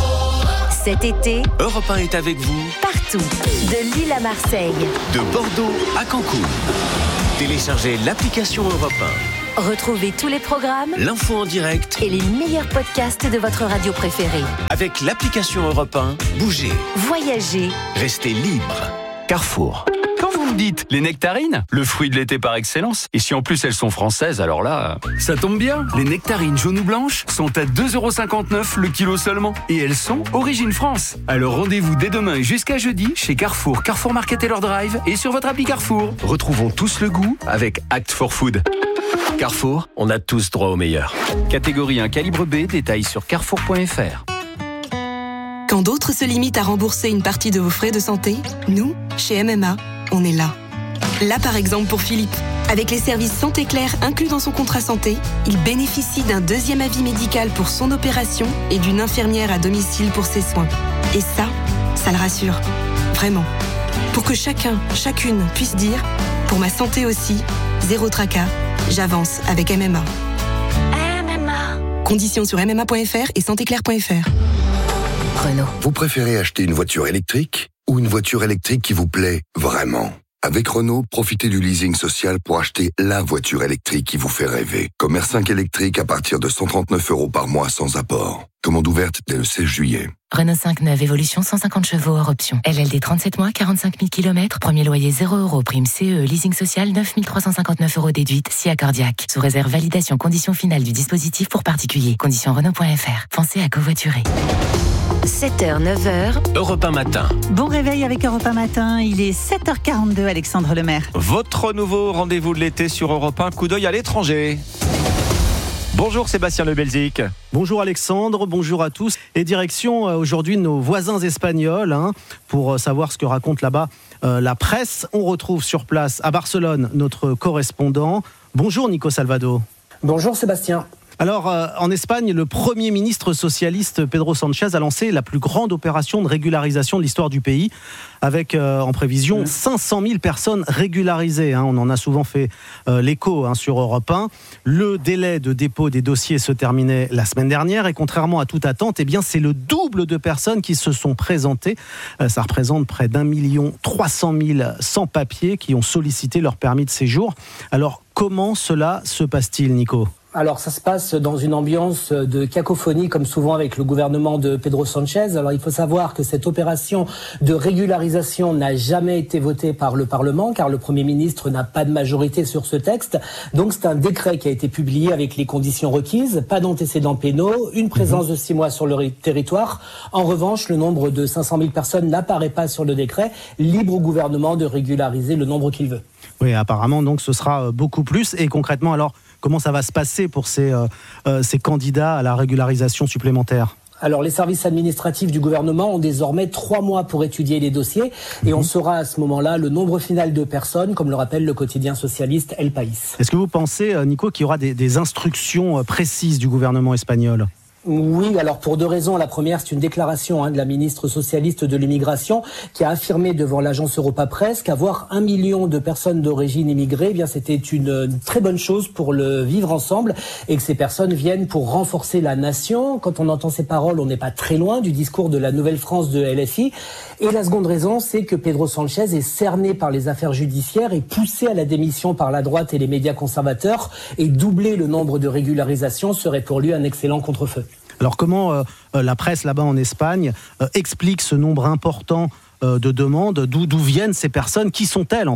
Cet été, Europe un est avec vous partout, de Lille à Marseille, de Bordeaux à Cancun. Téléchargez l'application Europe un. Retrouvez tous les programmes, l'info en direct et les meilleurs podcasts de votre radio préférée. Avec l'application Europe un, bougez, voyagez, restez libre. Carrefour. Quand vous me dites les nectarines, le fruit de l'été par excellence, et si en plus elles sont françaises, alors là, ça tombe bien. Les nectarines jaunes ou blanches sont à deux euros cinquante-neuf le kilo seulement. Et elles sont Origine France. Alors rendez-vous dès demain et jusqu'à jeudi chez Carrefour, Carrefour Market et leur drive et sur votre appli Carrefour. Retrouvons tous le goût avec Act for Food. Carrefour, on a tous droit au meilleur. Catégorie un calibre B, détails sur carrefour point f r. Quand d'autres se limitent à rembourser une partie de vos frais de santé, nous, chez M M A, on est là. Là, par exemple, pour Philippe. Avec les services Santé Claire inclus dans son contrat santé, il bénéficie d'un deuxième avis médical pour son opération et d'une infirmière à domicile pour ses soins. Et ça, ça le rassure. Vraiment. Pour que chacun, chacune puisse dire « Pour ma santé aussi, zéro tracas, j'avance avec M M A ». M M A. Conditions sur m m a point f r et santé claire point f r. Renault. Vous préférez acheter une voiture électrique ou une voiture électrique qui vous plaît vraiment ? Avec Renault, profitez du leasing social pour acheter la voiture électrique qui vous fait rêver. Comme R cinq électrique à partir de cent trente-neuf euros par mois sans apport. Commande ouverte dès le seize juillet. Renault cinq neuve Évolution cent cinquante chevaux hors option. L L D trente-sept mois, quarante-cinq mille kilomètres. Premier loyer zéro euros. Prime C E. Leasing social neuf mille trois cent cinquante-neuf euros déduite. Si accordiaque. Sous réserve validation conditions finales du dispositif pour particuliers. Conditions Renault point f r. Pensez à covoiturer. sept heures, neuf heures. Europe un matin. Bon réveil avec Europe un matin. Il est sept heures quarante-deux, Alexandre Lemaire. Votre nouveau rendez-vous de l'été sur Europe un. Coup d'œil à l'étranger. Bonjour Sébastien Le Belzic. Bonjour Alexandre, bonjour à tous. Et direction euh, aujourd'hui nos voisins espagnols hein, pour euh, savoir ce que raconte là-bas euh, la presse. On retrouve sur place à Barcelone notre correspondant. Bonjour Nico Salvado. Bonjour Sébastien. Alors, euh, en Espagne, le Premier ministre socialiste Pedro Sánchez a lancé la plus grande opération de régularisation de l'histoire du pays, avec euh, en prévision cinq cent mille personnes régularisées. Hein. On en a souvent fait euh, l'écho hein, sur Europe un. Le délai de dépôt des dossiers se terminait la semaine dernière et contrairement à toute attente, eh bien, c'est le double de personnes qui se sont présentées. Euh, ça représente près d'un million trois cent mille sans-papiers qui ont sollicité leur permis de séjour. Alors, comment cela se passe-t-il, Nico ? Alors ça se passe dans une ambiance de cacophonie comme souvent avec le gouvernement de Pedro Sánchez. Alors il faut savoir que cette opération de régularisation n'a jamais été votée par le Parlement car le Premier ministre n'a pas de majorité sur ce texte. Donc c'est un décret qui a été publié avec les conditions requises, pas d'antécédents pénaux, une présence de six mois sur le territoire. En revanche, le nombre de cinq cent mille personnes n'apparaît pas sur le décret, libre au gouvernement de régulariser le nombre qu'il veut. Oui, apparemment donc ce sera beaucoup plus et concrètement alors comment ça va se passer pour ces, euh, euh, ces candidats à la régularisation supplémentaire ? Alors, les services administratifs du gouvernement ont désormais trois mois pour étudier les dossiers et on saura à ce moment-là le nombre final de personnes, comme le rappelle le quotidien socialiste El País. Est-ce que vous pensez, Nico, qu'il y aura des, des instructions précises du gouvernement espagnol ? Oui, alors pour deux raisons. La première, c'est une déclaration hein, de la ministre socialiste de l'immigration qui a affirmé devant l'agence Europa Presse qu'avoir un million de personnes d'origine immigrée, eh bien c'était une, une très bonne chose pour le vivre ensemble et que ces personnes viennent pour renforcer la nation. Quand on entend ces paroles, on n'est pas très loin du discours de la Nouvelle-France de L F I. Et la seconde raison, c'est que Pedro Sánchez est cerné par les affaires judiciaires et poussé à la démission par la droite et les médias conservateurs. Et doubler le nombre de régularisations serait pour lui un excellent contre-feu. Alors comment euh, la presse là-bas en Espagne euh, explique ce nombre important euh, de demandes ? D'où, d'où viennent ces personnes ? Qui sont-elles en fait ?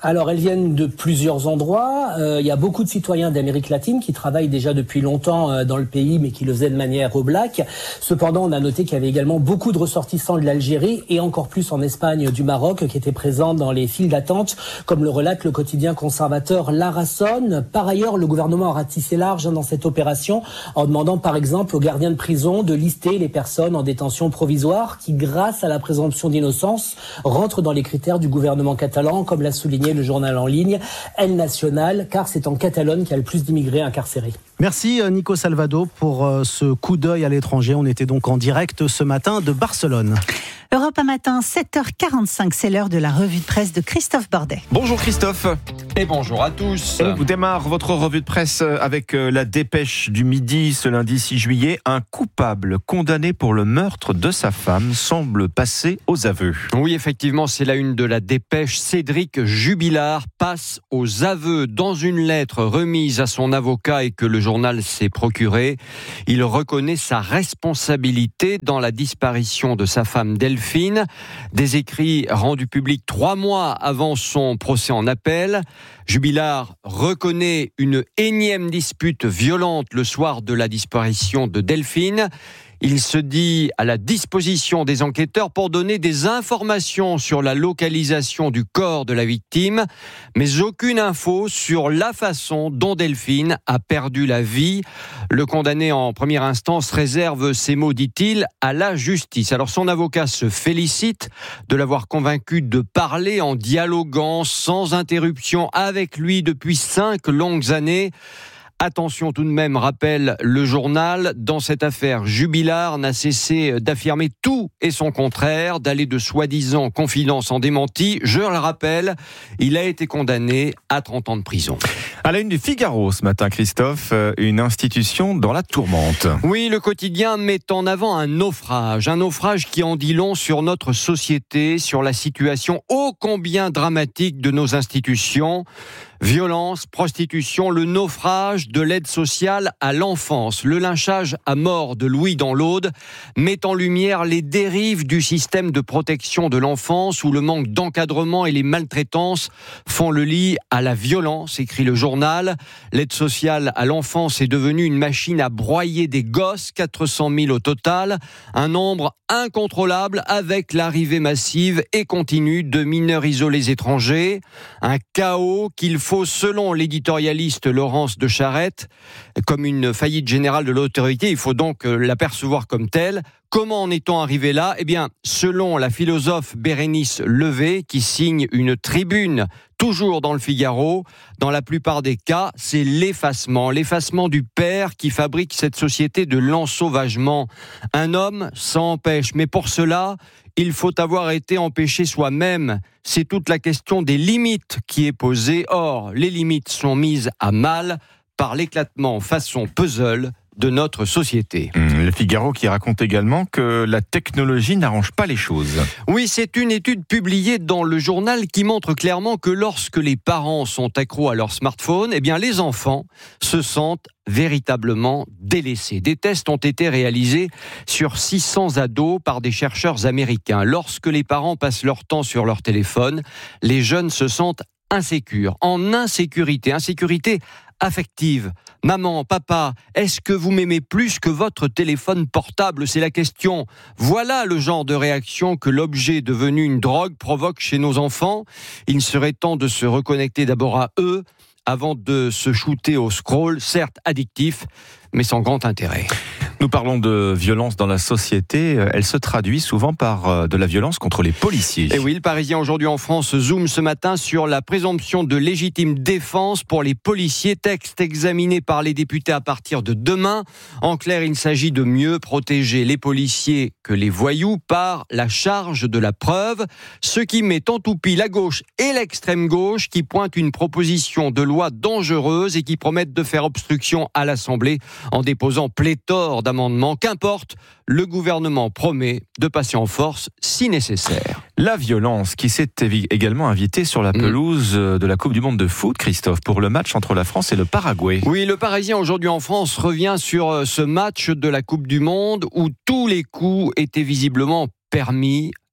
Alors, elles viennent de plusieurs endroits. Euh, il y a beaucoup de citoyens d'Amérique latine qui travaillent déjà depuis longtemps euh, dans le pays, mais qui le faisaient de manière oblate. Cependant, on a noté qu'il y avait également beaucoup de ressortissants de l'Algérie et encore plus en Espagne du Maroc qui étaient présents dans les files d'attente, comme le relate le quotidien conservateur La Razón. Par ailleurs, le gouvernement a ratissé large dans cette opération en demandant par exemple aux gardiens de prison de lister les personnes en détention provisoire qui, grâce à la présomption d'innocence, rentrent dans les critères du gouvernement catalan, comme l'a souligné le journal en ligne El Nacional, car c'est en Catalogne qu'il y a le plus d'immigrés incarcérés. Merci Nico Salvado pour ce coup d'œil à l'étranger. On était donc en direct ce matin de Barcelone. Europe un matin, sept heures quarante-cinq, c'est l'heure de la revue de presse de Christophe Bordet. Bonjour Christophe. Et bonjour à tous. On démarre votre revue de presse avec la dépêche du midi ce lundi six juillet. Un coupable condamné pour le meurtre de sa femme semble passer aux aveux. Oui, effectivement, c'est la une de la dépêche. Cédric Jubilard passe aux aveux dans une lettre remise à son avocat et que le journal s'est procuré. Il reconnaît sa responsabilité dans la disparition de sa femme Delphine. Des écrits rendus publics trois mois avant son procès en appel. Jubilard reconnaît une énième dispute violente le soir de la disparition de Delphine. Il se dit à la disposition des enquêteurs pour donner des informations sur la localisation du corps de la victime, mais aucune info sur la façon dont Delphine a perdu la vie. Le condamné en première instance réserve ses mots, dit-il, à la justice. Alors son avocat se félicite de l'avoir convaincu de parler en dialoguant sans interruption avec lui depuis cinq longues années. Attention tout de même, rappelle le journal, dans cette affaire, Jubilard n'a cessé d'affirmer tout et son contraire, d'aller de soi-disant confidences en démenti. Je le rappelle, il a été condamné à trente ans de prison. À la une du Figaro ce matin, Christophe, une institution dans la tourmente. Oui, le quotidien met en avant un naufrage, un naufrage qui en dit long sur notre société, sur la situation ô combien dramatique de nos institutions. Violence, prostitution, le naufrage de l'aide sociale à l'enfance, le lynchage à mort de Louis dans l'Aude met en lumière les dérives du système de protection de l'enfance où le manque d'encadrement et les maltraitances font le lit à la violence, écrit le journal. L'aide sociale à l'enfance est devenue une machine à broyer des gosses, quatre cent mille au total, un nombre incontrôlable avec l'arrivée massive et continue de mineurs isolés étrangers, un chaos qu'il faut, selon l'éditorialiste Laurence de Charette, comme une faillite générale de l'autorité. Il faut donc l'apercevoir comme telle. Comment en est-on arrivé là ? Eh bien, selon la philosophe Bérénice Levé, qui signe une tribune, toujours dans le Figaro, dans la plupart des cas, c'est l'effacement. L'effacement du père qui fabrique cette société de l'ensauvagement. Un homme, ça empêche. Mais pour cela, il faut avoir été empêché soi-même. C'est toute la question des limites qui est posée. Or, les limites sont mises à mal par l'éclatement façon puzzle de notre société. Le Figaro qui raconte également que la technologie n'arrange pas les choses. Oui, c'est une étude publiée dans le journal qui montre clairement que lorsque les parents sont accros à leur smartphone, eh bien les enfants se sentent véritablement délaissés. Des tests ont été réalisés sur six cents ados par des chercheurs américains. Lorsque les parents passent leur temps sur leur téléphone, les jeunes se sentent insécures, en insécurité, insécurité affective. Maman, papa, est-ce que vous m'aimez plus que votre téléphone portable ? C'est la question. Voilà le genre de réaction que l'objet devenu une drogue provoque chez nos enfants. Il serait temps de se reconnecter d'abord à eux avant de se shooter au scroll, certes addictif, mais sans grand intérêt. Nous parlons de violence dans la société. Elle se traduit souvent par de la violence contre les policiers. Et oui, le Parisien aujourd'hui en France zoome ce matin sur la présomption de légitime défense pour les policiers. Texte examiné par les députés à partir de demain. En clair, il s'agit de mieux protéger les policiers que les voyous par la charge de la preuve. Ce qui met en toupie la gauche et l'extrême gauche qui pointent une proposition de loi dangereuse et qui promettent de faire obstruction à l'Assemblée en déposant pléthore d'amendements. Qu'importe, le gouvernement promet de passer en force si nécessaire. La violence qui s'est également invitée sur la pelouse mmh. de la Coupe du Monde de foot, Christophe, pour le match entre la France et le Paraguay. Oui, le Parisien aujourd'hui en France revient sur ce match de la Coupe du Monde où tous les coups étaient visiblement permis.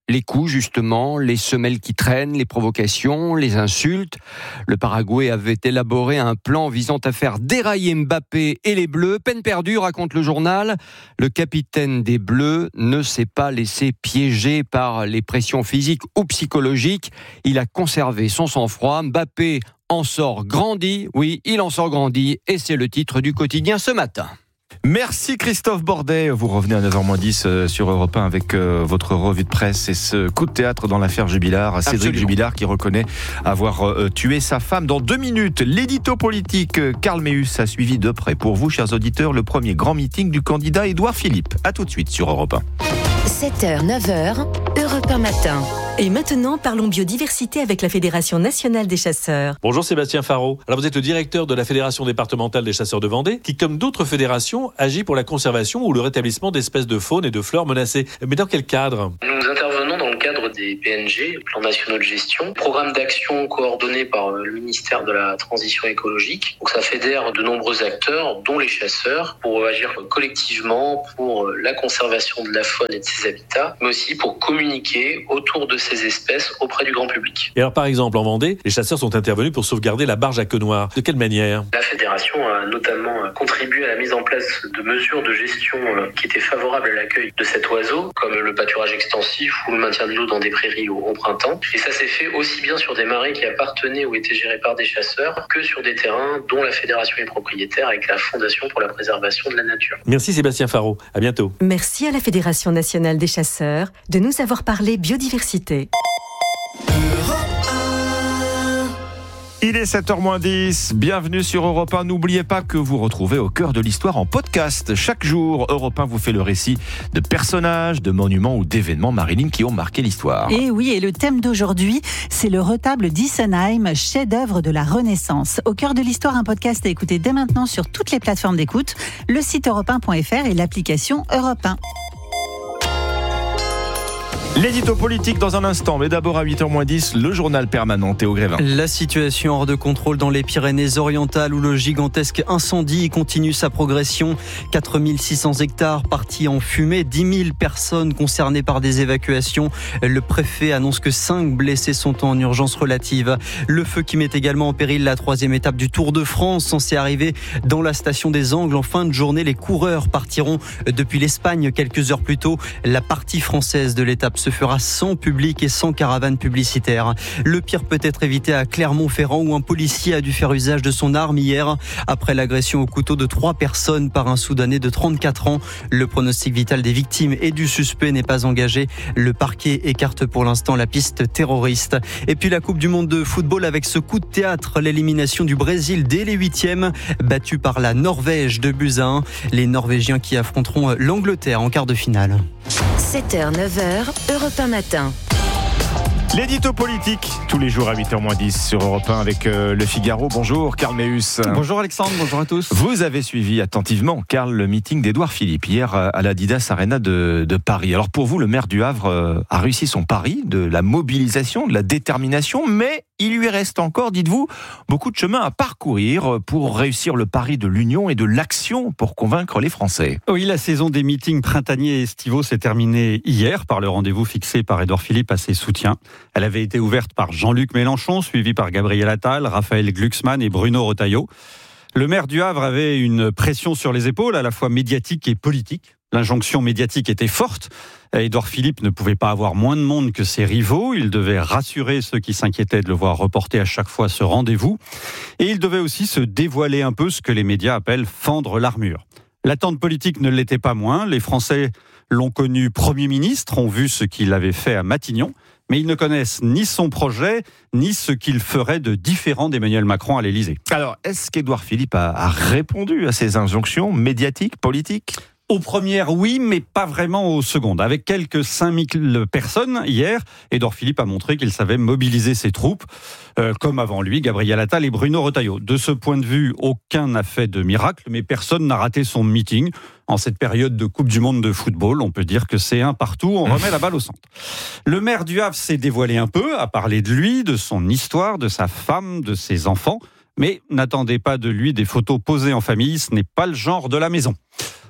Les coups, justement, les semelles qui traînent, les provocations, les insultes. Le Paraguay avait élaboré un plan visant à faire dérailler Mbappé et les Bleus. Peine perdue, raconte le journal. Le capitaine des Bleus ne s'est pas laissé piéger par les pressions physiques ou psychologiques. Il a conservé son sang-froid. Mbappé en sort grandi. Oui, il en sort grandi. Et c'est le titre du quotidien ce matin. Merci Christophe Bordet. Vous revenez à neuf heures moins dix sur Europe un avec votre revue de presse et ce coup de théâtre dans l'affaire Jubilard. Cédric Absolument. Jubilard qui reconnaît avoir tué sa femme. Dans deux minutes, l'édito politique. Carl Meus a suivi de près pour vous, chers auditeurs, le premier grand meeting du candidat Édouard Philippe. A tout de suite sur Europe un. sept heures, neuf heures, Europe un matin. Et maintenant, parlons biodiversité avec la Fédération nationale des chasseurs. Bonjour Sébastien Faro. Alors vous êtes le directeur de la Fédération départementale des chasseurs de Vendée, qui, comme d'autres fédérations, agit pour la conservation ou le rétablissement d'espèces de faune et de flore menacées. Mais dans quel cadre ? Nous intervenons dans le cadre des P N G, plans nationaux de gestion, programme d'action coordonné par le ministère de la Transition écologique. Donc ça fédère de nombreux acteurs, dont les chasseurs, pour agir collectivement pour la conservation de la faune et de ses habitats, mais aussi pour communiquer autour de ces espèces auprès du grand public. Et alors par exemple en Vendée, les chasseurs sont intervenus pour sauvegarder la barge à queue noire. De quelle manière ? La fédération a notamment contribué à la mise en place de mesures de gestion qui étaient favorables à l'accueil de cet oiseau, comme le pâturage extensif ou le maintien de l'eau dans des prairies au, au printemps. Et ça s'est fait aussi bien sur des marais qui appartenaient ou étaient gérés par des chasseurs que sur des terrains dont la fédération est propriétaire avec la Fondation pour la préservation de la nature. Merci Sébastien Faro, à bientôt. Merci à la Fédération nationale des chasseurs de nous avoir parlé biodiversité. Il est sept heures moins dix, bienvenue sur Europe un. N'oubliez pas que vous retrouvez au cœur de l'histoire en podcast. Chaque jour, Europe un vous fait le récit de personnages, de monuments ou d'événements, Marilyn, qui ont marqué l'histoire. Et oui, et le thème d'aujourd'hui, c'est le retable d'Isenheim, chef-d'œuvre de la Renaissance. Au cœur de l'histoire, un podcast à écouter dès maintenant sur toutes les plateformes d'écoute, le site europe un point f r et l'application Europe un. L'édito politique dans un instant, mais d'abord à huit heures moins dix, le journal permanent Théo Grévin. La situation hors de contrôle dans les Pyrénées-Orientales où le gigantesque incendie continue sa progression. quatre mille six cents hectares partis en fumée, dix mille personnes concernées par des évacuations. Le préfet annonce que cinq blessés sont en urgence relative. Le feu qui met également en péril la troisième étape du Tour de France, censé arriver dans la station des Angles. En fin de journée, les coureurs partiront depuis l'Espagne quelques heures plus tôt. La partie française de l'étape se fera sans public et sans caravane publicitaire. Le pire peut être évité à Clermont-Ferrand où un policier a dû faire usage de son arme hier après l'agression au couteau de trois personnes par un Soudanais de trente-quatre ans. Le pronostic vital des victimes et du suspect n'est pas engagé. Le parquet écarte pour l'instant la piste terroriste. Et puis la Coupe du Monde de football avec ce coup de théâtre, l'élimination du Brésil dès les huitièmes, battu par la Norvège de buts à un. Les Norvégiens qui affronteront l'Angleterre en quart de finale. sept heures, neuf heures, Europe un matin. L'édito politique, tous les jours à huit heures moins dix sur Europe un avec euh, Le Figaro. Bonjour Carl Meus. Bonjour Alexandre, bonjour à tous. Vous avez suivi attentivement, Carl, le meeting d'Édouard Philippe hier à l'Adidas Arena de, de Paris. Alors pour vous, le maire du Havre euh, a réussi son pari de la mobilisation, de la détermination, mais il lui reste encore, dites-vous, beaucoup de chemin à parcourir pour réussir le pari de l'union et de l'action pour convaincre les Français. Oui, la saison des meetings printaniers et estivaux s'est terminée hier par le rendez-vous fixé par Édouard Philippe à ses soutiens. Elle avait été ouverte par Jean-Luc Mélenchon, suivi par Gabriel Attal, Raphaël Glucksmann et Bruno Retailleau. Le maire du Havre avait une pression sur les épaules, à la fois médiatique et politique. L'injonction médiatique était forte. Édouard Philippe ne pouvait pas avoir moins de monde que ses rivaux. Il devait rassurer ceux qui s'inquiétaient de le voir reporter à chaque fois ce rendez-vous. Et il devait aussi se dévoiler un peu ce que les médias appellent fendre l'armure. L'attente politique ne l'était pas moins. Les Français l'ont connu Premier ministre, ont vu ce qu'il avait fait à Matignon. Mais ils ne connaissent ni son projet, ni ce qu'il ferait de différent d'Emmanuel Macron à l'Élysée. Alors, est-ce qu'Édouard Philippe a, a répondu à ces injonctions médiatiques, politiques ? Aux premières, oui, mais pas vraiment aux secondes. Avec quelques cinq mille personnes hier, Édouard Philippe a montré qu'il savait mobiliser ses troupes, euh, comme avant lui, Gabriel Attal et Bruno Retailleau. De ce point de vue, aucun n'a fait de miracle, mais personne n'a raté son meeting. En cette période de Coupe du Monde de football, on peut dire que c'est un partout, on remet la balle au centre. Le maire du Havre s'est dévoilé un peu, a parlé de lui, de son histoire, de sa femme, de ses enfants. Mais n'attendez pas de lui des photos posées en famille, ce n'est pas le genre de la maison.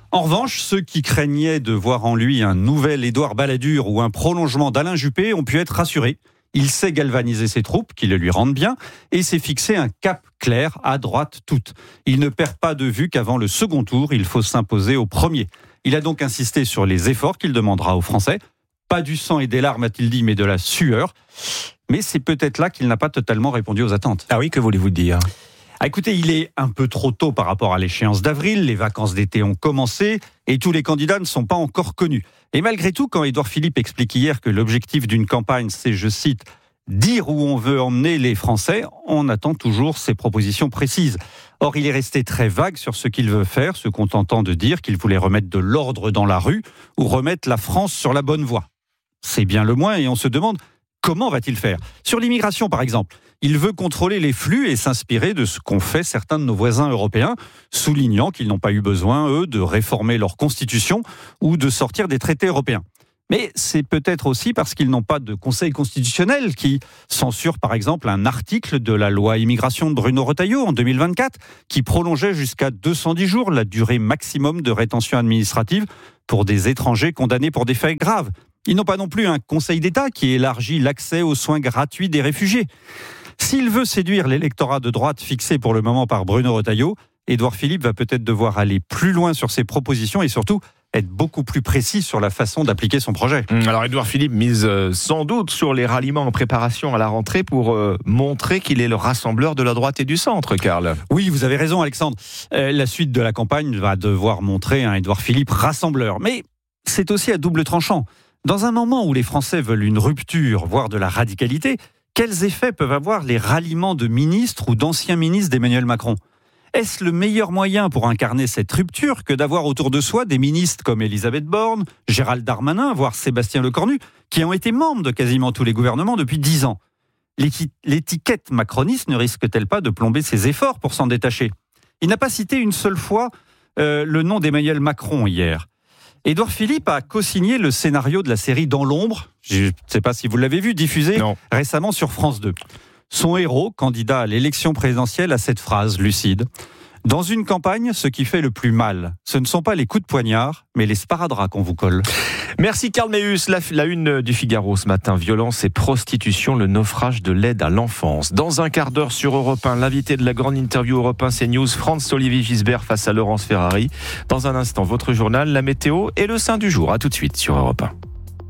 En revanche, ceux qui craignaient de voir en lui un nouvel Édouard Balladur ou un prolongement d'Alain Juppé ont pu être rassurés. Il sait galvaniser ses troupes, qui le lui rendent bien, et s'est fixé un cap clair, à droite toute. Il ne perd pas de vue qu'avant le second tour, il faut s'imposer au premier. Il a donc insisté sur les efforts qu'il demandera aux Français. Pas du sang et des larmes, a-t-il dit, mais de la sueur. Mais c'est peut-être là qu'il n'a pas totalement répondu aux attentes. Ah oui, que voulez-vous dire ? Ah, écoutez, il est un peu trop tôt par rapport à l'échéance d'avril, les vacances d'été ont commencé et tous les candidats ne sont pas encore connus. Et malgré tout, quand Édouard Philippe explique hier que l'objectif d'une campagne, c'est, je cite, « dire où on veut emmener les Français », on attend toujours ses propositions précises. Or, il est resté très vague sur ce qu'il veut faire, se contentant de dire qu'il voulait remettre de l'ordre dans la rue ou remettre la France sur la bonne voie. C'est bien le moins et on se demande comment va-t-il faire ? Sur l'immigration, par exemple, il veut contrôler les flux et s'inspirer de ce qu'ont fait certains de nos voisins européens, soulignant qu'ils n'ont pas eu besoin, eux, de réformer leur constitution ou de sortir des traités européens. Mais c'est peut-être aussi parce qu'ils n'ont pas de conseil constitutionnel qui censure, par exemple, un article de la loi immigration de Bruno Retailleau en deux mille vingt-quatre qui prolongeait jusqu'à deux cent dix jours la durée maximum de rétention administrative pour des étrangers condamnés pour des faits graves. Ils n'ont pas non plus un Conseil d'État qui élargit l'accès aux soins gratuits des réfugiés. S'il veut séduire l'électorat de droite fixé pour le moment par Bruno Retailleau, Édouard Philippe va peut-être devoir aller plus loin sur ses propositions et surtout être beaucoup plus précis sur la façon d'appliquer son projet. Alors Édouard Philippe mise euh, sans doute sur les ralliements en préparation à la rentrée pour euh, montrer qu'il est le rassembleur de la droite et du centre, Karl. Oui, vous avez raison Alexandre. Euh, la suite de la campagne va devoir montrer un Édouard Philippe rassembleur. Mais c'est aussi à double tranchant. Dans un moment où les Français veulent une rupture, voire de la radicalité, quels effets peuvent avoir les ralliements de ministres ou d'anciens ministres d'Emmanuel Macron ? Est-ce le meilleur moyen pour incarner cette rupture que d'avoir autour de soi des ministres comme Elisabeth Borne, Gérald Darmanin, voire Sébastien Lecornu, qui ont été membres de quasiment tous les gouvernements depuis dix ans ? L'étiquette macroniste ne risque-t-elle pas de plomber ses efforts pour s'en détacher ? Il n'a pas cité une seule fois euh, le nom d'Emmanuel Macron hier. Édouard Philippe a co-signé le scénario de la série Dans l'ombre, je ne sais pas si vous l'avez vu, diffusé non. récemment sur France deux. Son héros, candidat à l'élection présidentielle, a cette phrase lucide. « Dans une campagne, ce qui fait le plus mal, ce ne sont pas les coups de poignard, mais les sparadraps qu'on vous colle. » Merci Karl Meus. La, la une du Figaro ce matin, violence et prostitution, le naufrage de l'aide à l'enfance. Dans un quart d'heure sur Europe un, l'invité de la grande interview Europe un CNews, Franz-Olivier Gisbert face à Laurence Ferrari. Dans un instant, votre journal, la météo et le saint du jour. À tout de suite sur Europe un.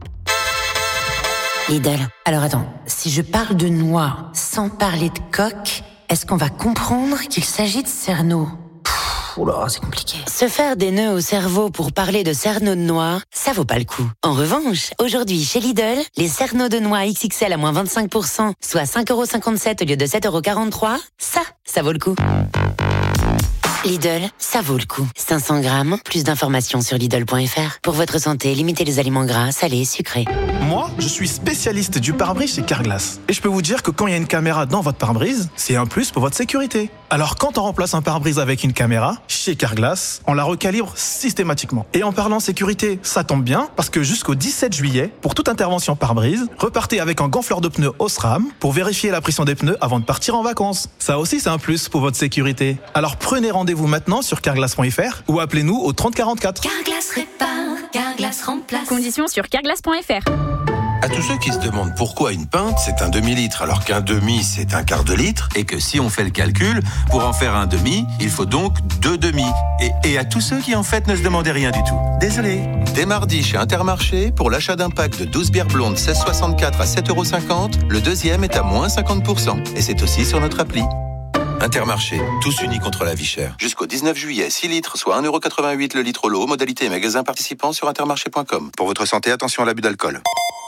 Lidl. Alors attends, si je parle de noix sans parler de coque, est-ce qu'on va comprendre qu'il s'agit de cerneau ? Oula, c'est compliqué. Se faire des nœuds au cerveau pour parler de cerneau de noix, ça vaut pas le coup. En revanche, aujourd'hui chez Lidl, les cerneaux de noix X X L à moins vingt-cinq pour cent, soit cinq euros cinquante-sept au lieu de sept euros quarante-trois, ça, ça vaut le coup. Lidl, ça vaut le coup. cinq cents grammes, plus d'informations sur Lidl point F R. Pour votre santé, limitez les aliments gras, salés, sucrés. Moi, je suis spécialiste du pare-brise chez Carglass. Et je peux vous dire que quand il y a une caméra dans votre pare-brise, c'est un plus pour votre sécurité. Alors quand on remplace un pare-brise avec une caméra, chez Carglass, on la recalibre systématiquement. Et en parlant sécurité, ça tombe bien, parce que jusqu'au dix-sept juillet, pour toute intervention pare-brise, repartez avec un gonfleur de pneus Osram pour vérifier la pression des pneus avant de partir en vacances. Ça aussi, c'est un plus pour votre sécurité. Alors prenez rendez-vous maintenant sur carglass point F R ou appelez-nous au trente quarante-quatre. Carglass répare, Carglass remplace. Conditions sur carglass point F R. À tous ceux qui se demandent pourquoi une pinte, c'est un demi-litre, alors qu'un demi, c'est un quart de litre, et que si on fait le calcul, pour en faire un demi, il faut donc deux demi. Et, et à tous ceux qui, en fait, ne se demandaient rien du tout. Désolé. Dès mardi, chez Intermarché, pour l'achat d'un pack de douze bières blondes seize soixante-quatre à sept euros cinquante, le deuxième est à moins cinquante pour cent. Et c'est aussi sur notre appli. Intermarché, tous unis contre la vie chère. Jusqu'au dix-neuf juillet, six litres, soit un euro quatre-vingt-huit le litre l'eau. Modalité et magasin participants sur intermarché point com. Pour votre santé, attention à l'abus d'alcool.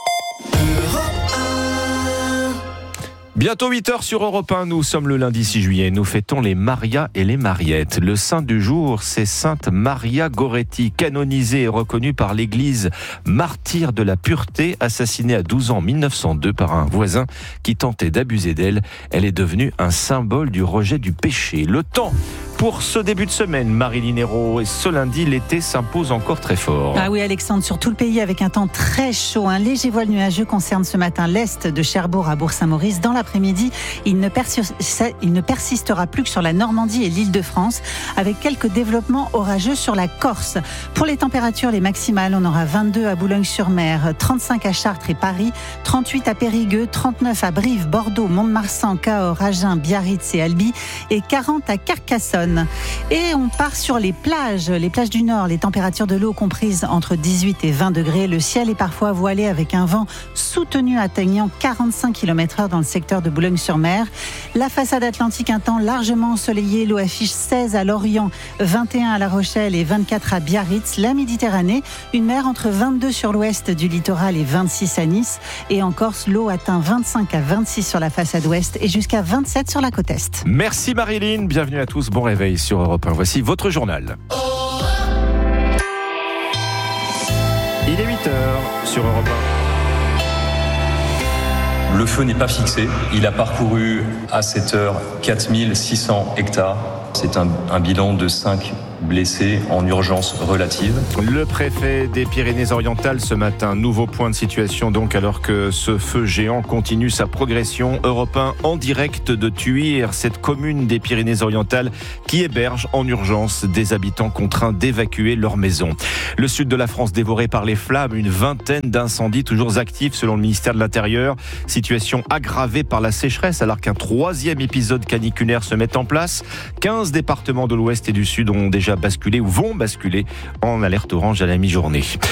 Bientôt huit heures sur Europe un, nous sommes le lundi six juillet, nous fêtons les Marias et les Mariettes. Le saint du jour, c'est Sainte Maria Goretti, canonisée et reconnue par l'Église martyre de la pureté, assassinée à douze ans en mille neuf cent deux par un voisin qui tentait d'abuser d'elle. Elle est devenue un symbole du rejet du péché. Le temps Pour ce début de semaine, Marilyn Hérault, et ce lundi, l'été s'impose encore très fort. Ah oui, Alexandre, sur tout le pays avec un temps très chaud. Un léger voile nuageux concerne ce matin l'est de Cherbourg à Bourg-Saint-Maurice. Dans l'après-midi, il ne, persi- il ne persistera plus que sur la Normandie et l'Île-de-France, avec quelques développements orageux sur la Corse. Pour les températures, les maximales, on aura vingt-deux à Boulogne-sur-Mer, trente-cinq à Chartres et Paris, trente-huit à Périgueux, trente-neuf à Brive, Bordeaux, Mont-de-Marsan, Cahors, Agen, Biarritz et Albi, et quarante à Carcassonne. Et on part sur les plages, les plages du Nord, les températures de l'eau comprises entre dix-huit et vingt degrés. Le ciel est parfois voilé avec un vent soutenu atteignant quarante-cinq kilomètres heure dans le secteur de Boulogne-sur-Mer. La façade atlantique, un temps largement ensoleillé. L'eau affiche seize à Lorient, vingt et un à La Rochelle et vingt-quatre à Biarritz. La Méditerranée, une mer entre vingt-deux sur l'ouest du littoral et vingt-six à Nice. Et en Corse, l'eau atteint vingt-cinq à vingt-six sur la façade ouest et jusqu'à vingt-sept sur la côte est. Merci Marilyn, bienvenue à tous, bon réveil sur Europe un. Voici votre journal. Il est huit heures sur Europe un. Le feu n'est pas fixé. Il a parcouru à cette heure quatre mille six cents hectares. C'est un, un bilan de cinq blessés en urgence relative. Le préfet des Pyrénées-Orientales ce matin, nouveau point de situation donc alors que ce feu géant continue sa progression. Europe un en direct de Tuire, cette commune des Pyrénées-Orientales qui héberge en urgence des habitants contraints d'évacuer leur maison. Le sud de la France dévoré par les flammes, une vingtaine d'incendies toujours actifs selon le ministère de l'Intérieur. Situation aggravée par la sécheresse alors qu'un troisième épisode caniculaire se met en place. quinze départements de l'ouest et du sud ont déjà basculé ou vont basculer en alerte orange à la mi-journée.